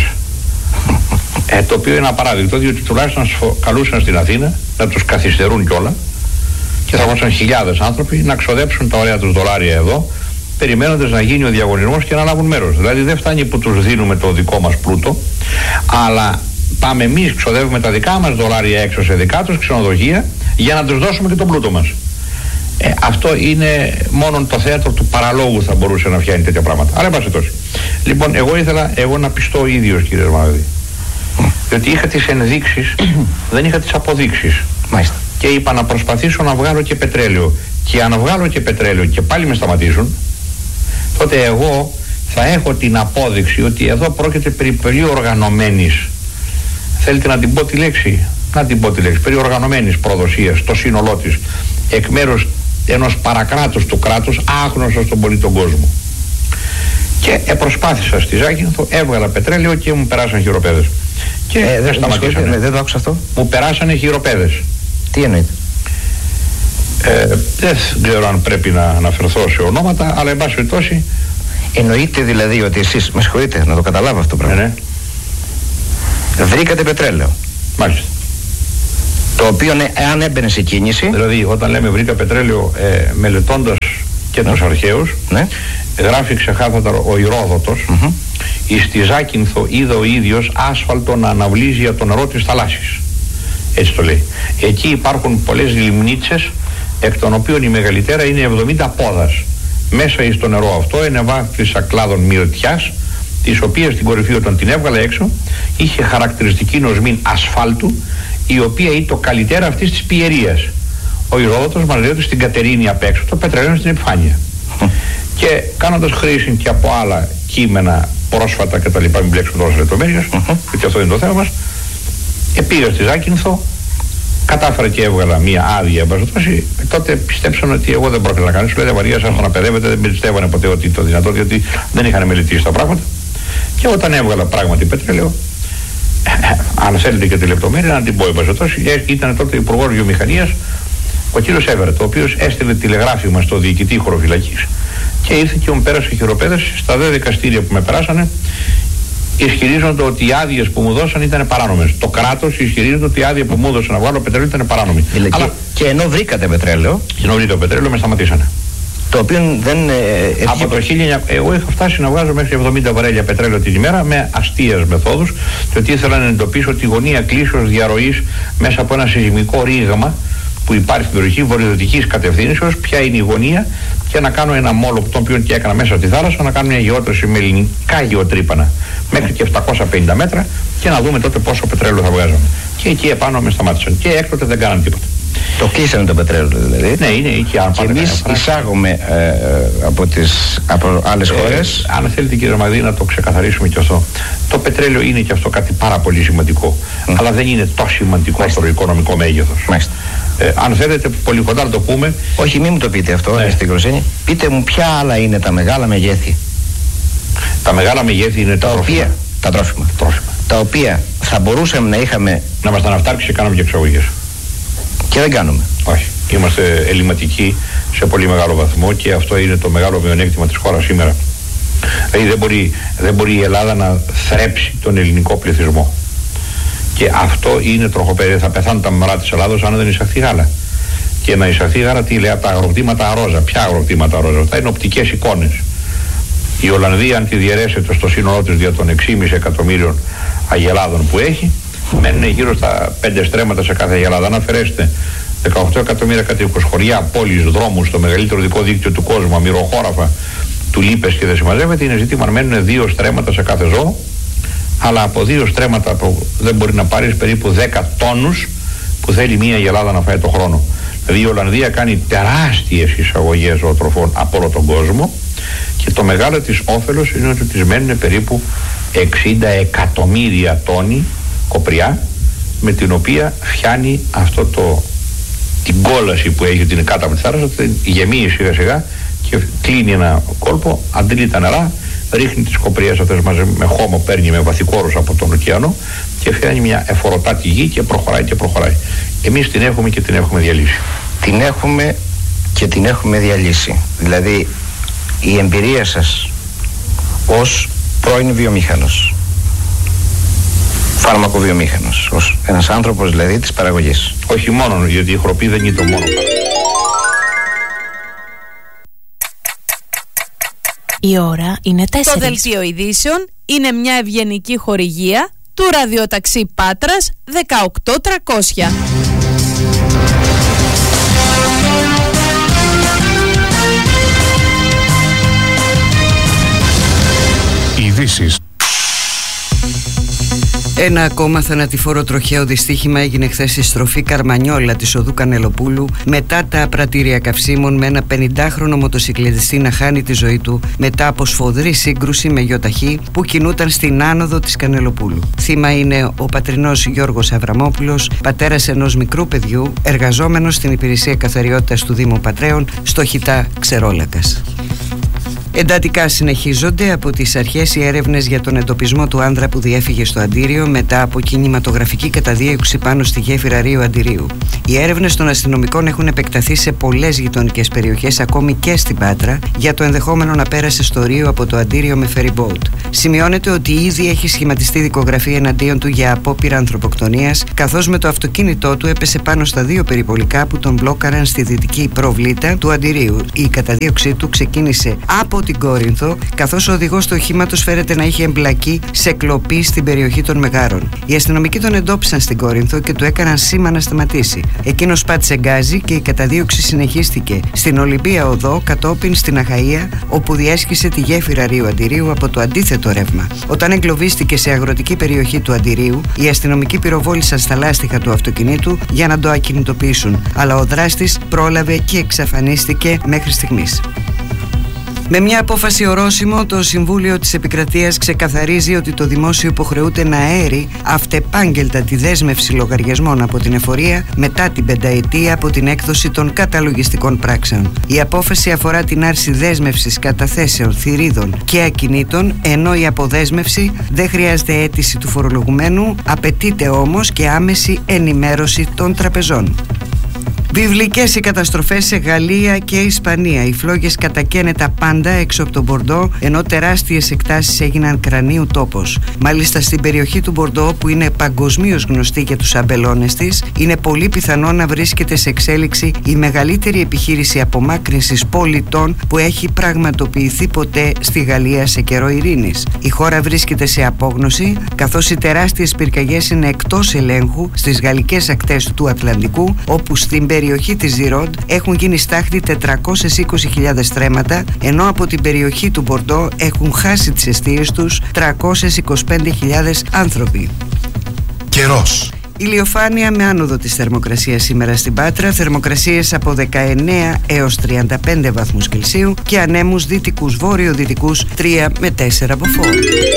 Ε, το οποίο είναι απαράδεκτο, διότι τουλάχιστον καλούσαν στην Αθήνα να τους καθυστερούν κιόλα και θα βάζαν χιλιάδες άνθρωποι να ξοδέψουν τα ωραία τους δολάρια εδώ, περιμένοντας να γίνει ο διαγωνισμός και να λάβουν μέρος. Δηλαδή δεν φτάνει που τους δίνουμε το δικό μας πλούτο, αλλά πάμε εμείς, ξοδεύουμε τα δικά μας δολάρια έξω σε δικά τους ξενοδοχεία για να τους δώσουμε και τον πλούτο μας. Ε, αυτό είναι μόνο το θέατρο του παραλόγου θα μπορούσε να φτιάνει τέτοια πράγματα. Αλλά εν πάση. Λοιπόν, εγώ ήθελα εγώ να πιστώ ο ίδιος, κύριε Ρωμανίδη. Διότι είχα τις ενδείξεις, δεν είχα τις αποδείξεις. Μάλιστα. Και είπα να προσπαθήσω να βγάλω και πετρέλαιο. Και αν βγάλω και πετρέλαιο και πάλι με σταματήσουν, τότε εγώ θα έχω την απόδειξη ότι εδώ πρόκειται περί πολύ οργανωμένης, θέλετε να την πω τη λέξη, να την πω τη λέξη, περί οργανωμένης προδοσίας στο σύνολό της, εκ μέρους ενός παρακράτους του κράτους, άγνωστο στον πολύ τον κόσμο. Και προσπάθησα στη Ζάκυνθο, έβγαλα πετρέλαιο και μου περάσαν χειροπέδες. Και ε, δεν σταματήσανε. Δεν, δεν το άκουσα αυτό. Μου περάσανε χειροπέδες. Τι εννοείται? Ε, δεν ξέρω αν πρέπει να αναφερθώ σε ονόματα, αλλά εν πάση περιπτώσει. Εννοείται δηλαδή ότι εσείς, με συγχωρείτε να το καταλάβω αυτό το πράγμα. Ναι, ναι. Βρήκατε πετρέλαιο. Μάλιστα. Το οποίο ναι, αν έμπαινε σε κίνηση. Δηλαδή, όταν λέμε βρήκα πετρέλαιο, ε, μελετώντας και ναι. τους αρχαίους, ναι. γράφει ξεκάθαρα ο Ηρόδοτος, mm-hmm. εις τη Ζάκυνθο είδε ο ίδιος άσφαλτο να αναβλύζει για το νερό της θαλάσσης. Έτσι το λέει. Εκεί υπάρχουν πολλές λιμνίτσες, εκ των οποίων η μεγαλύτερα είναι εβδομήντα πόδας. Μέσα εις το νερό αυτό είναι βάθλισσα κλάδων μυρωτιάς, τις οποίες στην κορυφή όταν την έβγαλε έξω είχε χαρακτηριστική νοσμή ασφάλτου, η οποία είναι το καλύτερο αυτής της πιερίας. Ο Ηρόδοτος μας λέει ότι στην Κατερίνη απ' έξω το πετρέλαιο είναι στην επιφάνεια. Και κάνοντας χρήση και από άλλα κείμενα πρόσφατα και τα λοιπά, μην μπλέξουμε τώρα σε λεπτομέρειες, γιατί αυτό είναι το θέμα μας, επήγα στη Ζάκυνθο, κατάφερα και έβγαλα μία άδεια εμπασχετώση. Τότε πιστέψαν ότι εγώ δεν πρόκειται να κάνω. Σου λέει Βαρία, σαν να παιδεύεται, δεν πιστεύανε ποτέ ότι το δυνατό, διότι δεν είχαν μελετήσει τα πράγματα. Και όταν έβγαλα πράγματι πετρέλαιο, αν θέλετε και τη λεπτομέρεια, να την πω εμπασχετώση, ήταν τότε υπουργός βιομηχανίας ο κύριος Έβερτ, ο οποίος έστειλε τηλεγράφημα στο διοικητή χωροφυλακής και ήρθε και μου πέρασε χειροπέδες στα δε δικαστήρια που με περάσανε. Ισχυρίζονται ότι οι άδειες που μου δώσαν ήταν παράνομες. Το κράτος ισχυρίζεται ότι η άδεια που μου έδωσε να βγάλω πετρέλαιο ήταν παράνομη. Και, αλλά... και ενώ βρήκατε πετρέλαιο. Και ενώ βρήκατε πετρέλαιο, με σταματήσανε. Το οποίο δεν. Ε, από το χίλια εννιακόσια. Εγώ είχα φτάσει να βγάζω μέχρι εβδομήντα βαρέλια πετρέλαιο την ημέρα με αστείες μεθόδους, διότι ήθελα να εντοπίσω τη γωνία κλείσεως διαρροής μέσα από ένα σεισμικό ρήγμα που υπάρχει στην περιοχή βορειοδυτικής κατευθύνσεως, ποια είναι η γωνία, και να κάνω ένα μόλο το οποίο και έκανα μέσα στη θάλασσα, να κάνω μια γεώτρηση με ελληνικά γεωτρύπανα μέχρι και επτακόσια πενήντα μέτρα και να δούμε τότε πόσο πετρέλαιο θα βγάζαμε. Και εκεί επάνω με σταμάτησαν. Και έκτοτε δεν κάνανε τίποτα. Το κλείσανε το πετρέλαιο δηλαδή. Ναι, είναι εκεί. Και εμείς εισάγουμε ε, από τις από άλλες ε, χώρες. Αν θέλετε, κύριε Ρωμανίδη, να το ξεκαθαρίσουμε και αυτό. Το πετρέλαιο είναι και αυτό κάτι πάρα πολύ σημαντικό. Mm. Αλλά δεν είναι τόσο σημαντικό στο οικονομικό μέγεθος. Μάλιστα. Ε, αν θέλετε, πολύ κοντά να το πούμε. Όχι, μην μου το πείτε αυτό, ναι. Στην Κροσένη. Πείτε μου ποια άλλα είναι τα μεγάλα μεγέθη. Τα μεγάλα μεγέθη είναι τα, τα τρόφιμα. Οποία, τα τρόφιμα. τρόφιμα. Τα οποία θα μπορούσαμε να είχαμε. Να μας τα αναφτάξει και κάνουμε και εξαγωγές. Και δεν κάνουμε. Όχι. Είμαστε ελληματικοί σε πολύ μεγάλο βαθμό και αυτό είναι το μεγάλο μειονέκτημα της χώρας σήμερα. Δηλαδή δεν μπορεί, δεν μπορεί η Ελλάδα να θρέψει τον ελληνικό πληθυσμό. Και αυτό είναι τροχοπέδι. Θα πεθάνουν τα μωρά της Ελλάδος αν δεν εισαχθεί γάλα. Και να εισαχθεί γάλα, τι λέει, από τα αγροκτήματα αρόζα. Ποια αγροκτήματα αρόζα? Αυτά είναι οπτικές εικόνες. Η Ολλανδία, αν τη διαιρέσετε στο σύνολό της δια των έξι κόμμα πέντε εκατομμύριων αγελάδων που έχει, μένουν γύρω στα πέντε στρέμματα σε κάθε αγελάδα. Αν αφαιρέσετε δεκαοκτώ εκατομμύρια κατοίκους, χωριά, πόλεις, δρόμους, το μεγαλύτερο δικό δίκτυο του κόσμου, αμυροχώραφα, του λίπες και δεν συμμαζεύεται, είναι ζήτημα αν μένουν δύο στρέμματα σε κάθε ζώο. Αλλά από δύο στρέμματα που δεν μπορεί να πάρεις περίπου δέκα τόνους που θέλει μία αγελάδα να φάει το χρόνο. Δηλαδή η Ολλανδία κάνει τεράστιες εισαγωγές ζωοτροφών από όλο τον κόσμο και το μεγάλο της όφελος είναι ότι της μένουν περίπου εξήντα εκατομμύρια τόνοι κοπριά, με την οποία φτιάνει αυτό το, την κόλαση που έχει, την κάτω από τη θάλασσα, γεμίζει σιγά σιγά και κλείνει ένα κόλπο, αντλεί τα νερά, ρίχνει τις κοπριές αυτές μαζί με χώμα, παίρνει με βαθικόρους από τον ωκεανό και φτιάχνει μια εφοροτάτη γη και προχωράει και προχωράει. Εμείς την έχουμε και την έχουμε διαλύσει. Την έχουμε και την έχουμε διαλύσει. Δηλαδή η εμπειρία σας ως πρώην βιομήχανος, φαρμακοβιομήχανος, ως ένας άνθρωπος δηλαδή της παραγωγής. Όχι μόνο, γιατί η χροπή δεν είναι το μόνο. Η ώρα είναι τέσσερις. Το δελτίο ειδήσεων είναι μια ευγενική χορηγία του ραδιοταξί Πάτρας δεκαοκτώ τριακόσια. Ειδήσεις. Ένα ακόμα θανατηφόρο τροχαίο δυστύχημα έγινε χθες στη στροφή Καρμανιόλα της οδού Κανελοπούλου μετά τα απρατήρια καυσίμων, με ένα πενηντάχρονο μοτοσυκλετιστή να χάνει τη ζωή του μετά από σφοδρή σύγκρουση με γιοταχή που κινούταν στην άνοδο της Κανελοπούλου. Θύμα είναι ο πατρινός Γιώργος Αβραμόπουλος, πατέρας ενός μικρού παιδιού, εργαζόμενος στην υπηρεσία καθαριότητας του Δήμου Πατρέων, στο Χιτά Ξερόλακας. Εντατικά συνεχίζονται από τις αρχές οι έρευνες για τον εντοπισμό του άνδρα που διέφυγε στο Αντίριο μετά από κινηματογραφική καταδίωξη πάνω στη γέφυρα Ρίου Αντιρίου. Οι έρευνες των αστυνομικών έχουν επεκταθεί σε πολλές γειτονικές περιοχές, ακόμη και στην Πάτρα, για το ενδεχόμενο να πέρασε στο Ρίο από το Αντίριο με ferryboat. Σημειώνεται ότι ήδη έχει σχηματιστεί δικογραφία εναντίον του για απόπειρα ανθρωποκτονίας, καθώς με το αυτοκίνητό του έπεσε πάνω στα δύο περιπολικά που τον μπλόκαραν στη δυτική προβλήτα του Αντιρίου. Η καταδίωξή του ξεκίνησε από την Κόρινθο, καθώς ο οδηγός του οχήματος φέρεται να είχε εμπλακεί σε κλοπή στην περιοχή των Μεγάρων. Οι αστυνομικοί τον εντόπισαν στην Κόρινθο και του έκαναν σήμα να σταματήσει. Εκείνος πάτησε γκάζι και η καταδίωξη συνεχίστηκε στην Ολυμπία Οδό, κατόπιν στην Αχαΐα, όπου διέσχισε τη γέφυρα Ρίου Αντιρίου από το αντίθετο ρεύμα. Όταν εγκλωβίστηκε σε αγροτική περιοχή του Αντιρίου, οι αστυνομικοί πυροβόλησαν στα λάστιχα του αυτοκινήτου για να το ακινητοποιήσουν, αλλά ο δράστης πρόλαβε και εξαφανίστηκε μέχρι στιγμής. Με μια απόφαση ορόσημο, το Συμβούλιο της Επικρατείας ξεκαθαρίζει ότι το Δημόσιο υποχρεούται να αέρει αυτεπάγγελτα τη δέσμευση λογαριασμών από την εφορία μετά την πενταετία από την έκδοση των καταλογιστικών πράξεων. Η απόφαση αφορά την άρση δέσμευσης καταθέσεων, θηρίδων και ακινήτων, ενώ η αποδέσμευση δεν χρειάζεται αίτηση του φορολογουμένου, απαιτείται όμως και άμεση ενημέρωση των τραπεζών. Βιβλικές οι καταστροφές σε Γαλλία και Ισπανία. Οι φλόγες κατακαίνε τα πάντα έξω από τον Μπορντό, ενώ τεράστιες εκτάσεις έγιναν κρανίου τόπος. Μάλιστα στην περιοχή του Μπορντό, που είναι παγκοσμίως γνωστή για τους αμπελώνες της, είναι πολύ πιθανό να βρίσκεται σε εξέλιξη η μεγαλύτερη επιχείρηση απομάκρυνσης πολιτών που έχει πραγματοποιηθεί ποτέ στη Γαλλία σε καιρό ειρήνης. Η χώρα βρίσκεται σε απόγνωση, καθώς οι τεράστιες πυρκαγιές είναι εκτός ελέγχου στις γαλλικές ακτές του Ατλαντικού, όπου στην περιοχή της Ζιρόντ έχουν γίνει στάχτη τετρακόσιες είκοσι χιλιάδες στρέμματα, ενώ από την περιοχή του Μπορντό έχουν χάσει τις εστίες τους τριακόσιες είκοσι πέντε χιλιάδες άνθρωποι. Καιρός. Ηλιοφάνεια με άνοδο της θερμοκρασίας σήμερα στην Πάτρα, θερμοκρασίες από δεκαεννέα έως τριάντα πέντε βαθμούς Κελσίου και ανέμους δυτικούς βόρειο-δυτικούς τρία με τέσσερα μποφόρ.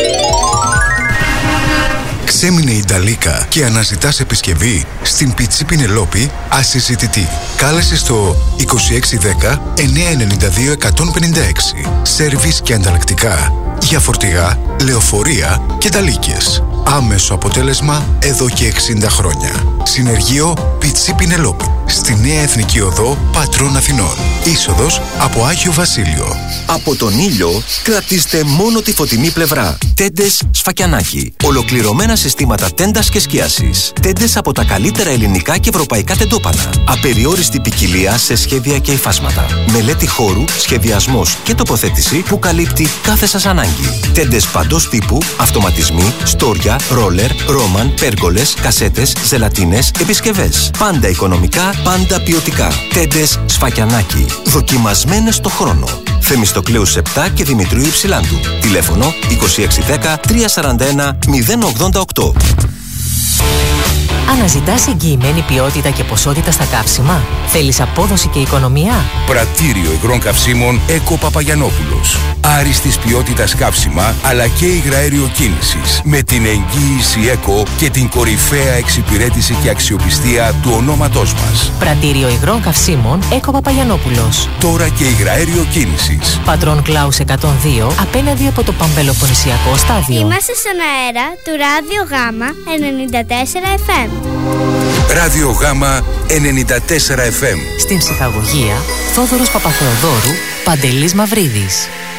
Ξέμεινε η Νταλίκα και αναζητάς επισκευή? Στην Πιτσί Πινελόπη ασυζητητή. Κάλεσε στο είκοσι έξι δέκα εννιακόσια ενενήντα δύο εκατόν πενήντα έξι. Σέρβις και ανταλλακτικά για φορτηγά, λεωφορεία και ταλίκες. Άμεσο αποτέλεσμα εδώ και εξήντα χρόνια. Συνεργείο Πιτσί Πινελόπη. Στη Νέα Εθνική Οδό Πατρών Αθηνών. Είσοδος από Άγιο Βασίλειο. Από τον ήλιο κρατήστε μόνο τη φωτεινή πλευρά. Τέντες Σφακιανάκι. Ολοκληρωμένα συστήματα τέντας και σκίασης. Τέντες από τα καλύτερα ελληνικά και ευρωπαϊκά τεντόπανα. Απεριόριστη ποικιλία σε σχέδια και υφάσματα. Μελέτη χώρου, σχεδιασμός και τοποθέτηση που καλύπτει κάθε σας ανάγκη. Τέντες παντός τύπου, αυτοματισμοί, στόρια, ρόλερ, ρόμαν, πέργολες, κασέτες, ζελατίνες, επισκευές. Πάντα οικονομικά, πάντα ποιοτικά. Τέντες Σφακιανάκι. Δοκιμασμένες στο χρόνο. Θεμιστοκλέους επτά και Δημητρίου Υψηλάντου. Τηλέφωνο είκοσι έξι δέκα τριακόσια σαράντα ένα μηδέν ογδόντα οκτώ. Αναζητάς εγγυημένη ποιότητα και ποσότητα στα καύσιμα? Θέλεις απόδοση και οικονομία? Πρατήριο υγρών καυσίμων Έκο Παπαγιανόπουλος. Άριστης ποιότητας καύσιμα αλλά και υγραέριο κίνησης. Με την εγγύηση Έκο και την κορυφαία εξυπηρέτηση και αξιοπιστία του ονόματός μας. Πρατήριο υγρών καυσίμων Έκο Παπαγιανόπουλος. Τώρα και υγραέριο κίνησης. Πατρών Κλάους εκατόν δύο απέναντι από το Παμπελοποννησιακό στάδιο. Είμαστε στον αέρα του Ράδιο Γάμα ενενήντα τέσσερα εφ εμ. Ράδιο Γάμα ενενήντα τέσσερα εφ εμ. Στην ψυχαγωγία Θόδωρος Παπαθεοδόρου, Παντελής Μαυρίδης.